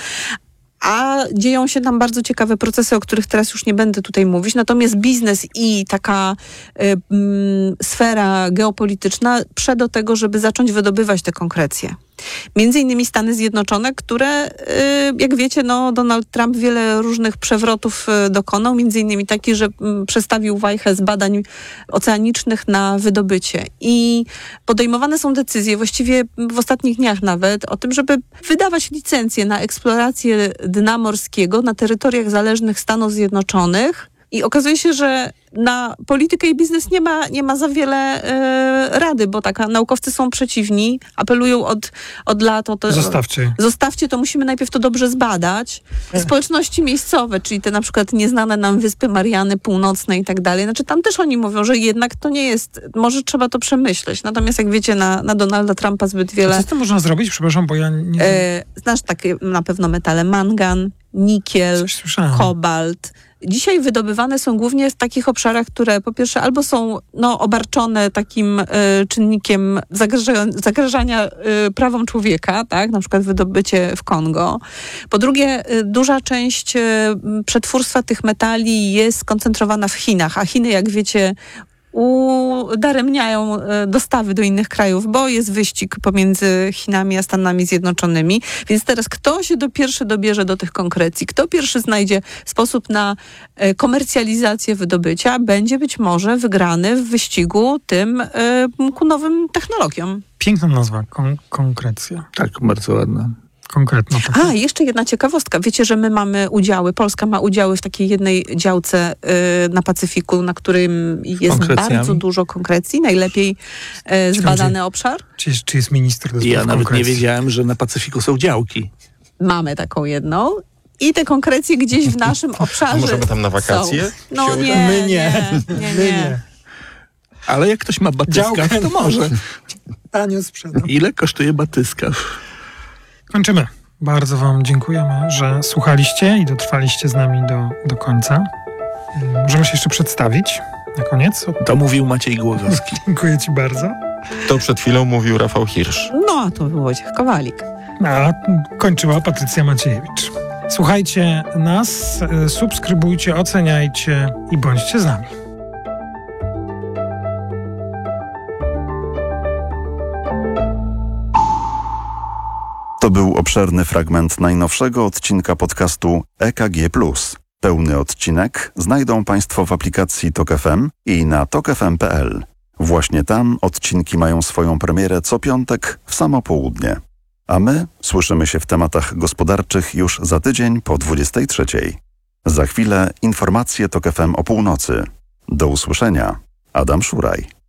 a dzieją się tam bardzo ciekawe procesy, o których teraz już nie będę tutaj mówić. Natomiast biznes i taka y, mm, sfera geopolityczna prze do tego, żeby zacząć wydobywać te konkrecje. Między innymi Stany Zjednoczone, które, y, jak wiecie, no, Donald Trump wiele różnych przewrotów y, dokonał, między innymi taki, że y, przestawił wajchę z badań oceanicznych na wydobycie. I podejmowane są decyzje, właściwie w ostatnich dniach nawet, o tym, żeby wydawać licencje na eksplorację dna morskiego na terytoriach zależnych Stanów Zjednoczonych. I okazuje się, że na politykę i biznes nie ma, nie ma za wiele e, rady, bo tak, naukowcy są przeciwni, apelują od, od lat o to... Zostawcie. Zostawcie, to musimy najpierw to dobrze zbadać. Społeczności miejscowe, czyli te na przykład nieznane nam Wyspy Mariany Północne i tak dalej, znaczy tam też oni mówią, że jednak to nie jest, może trzeba to przemyśleć. Natomiast jak wiecie, na, na Donalda Trumpa zbyt A wiele... co z tym można zrobić? Przepraszam, bo ja nie... E, znasz takie na pewno metale mangan, nikiel, Coś słyszałem. kobalt. Dzisiaj wydobywane są głównie w takich obszarach, które po pierwsze albo są no, obarczone takim y, czynnikiem zagraża, zagrażania y, prawom człowieka, tak, na przykład wydobycie w Kongo. Po drugie, y, duża część y, przetwórstwa tych metali jest skoncentrowana w Chinach, a Chiny, jak wiecie, udaremniają dostawy do innych krajów, bo jest wyścig pomiędzy Chinami a Stanami Zjednoczonymi. Więc teraz kto się do pierwszy dobierze do tych konkrecji, kto pierwszy znajdzie sposób na komercjalizację wydobycia, będzie być może wygrany w wyścigu tym ku nowym technologiom. Piękna nazwa, kon- konkrecja. Tak, bardzo ładna. Konkretna. A, jeszcze jedna ciekawostka. Wiecie, że my mamy udziały, Polska ma udziały w takiej jednej działce y, na Pacyfiku, na którym jest bardzo dużo konkrecji. Najlepiej y, zbadany Ciekawe, obszar. Czy jest, czy jest minister do spraw Ja nawet konkrecji? nie wiedziałem, że na Pacyfiku są działki. Mamy taką jedną. I te konkrecje gdzieś w naszym obszarze. A możemy tam na wakacje? Są. No nie, My nie. nie, nie, My nie. nie. Ale jak ktoś ma batyskaw, Działkę, to może. Tanio sprzedam. Ile kosztuje batyskaw? Kończymy. Bardzo wam dziękujemy, że słuchaliście i dotrwaliście z nami do, do końca. Możemy się jeszcze przedstawić na koniec. To mówił Maciej Głogowski. Dziękuję ci bardzo. To przed chwilą mówił Rafał Hirsch. No, a to był Wojciech Kowalik. A kończyła Patrycja Maciejewicz. Słuchajcie nas, subskrybujcie, oceniajcie i bądźcie z nami. To był obszerny fragment najnowszego odcinka podcastu E K G plus. Pełny odcinek znajdą Państwo w aplikacji Tok F M i na tok f m kropka p l. Właśnie tam odcinki mają swoją premierę co piątek w samo południe. A my słyszymy się w tematach gospodarczych już za tydzień po dwudziestej trzeciej. Za chwilę informacje Tok F M o północy. Do usłyszenia. Adam Szuraj.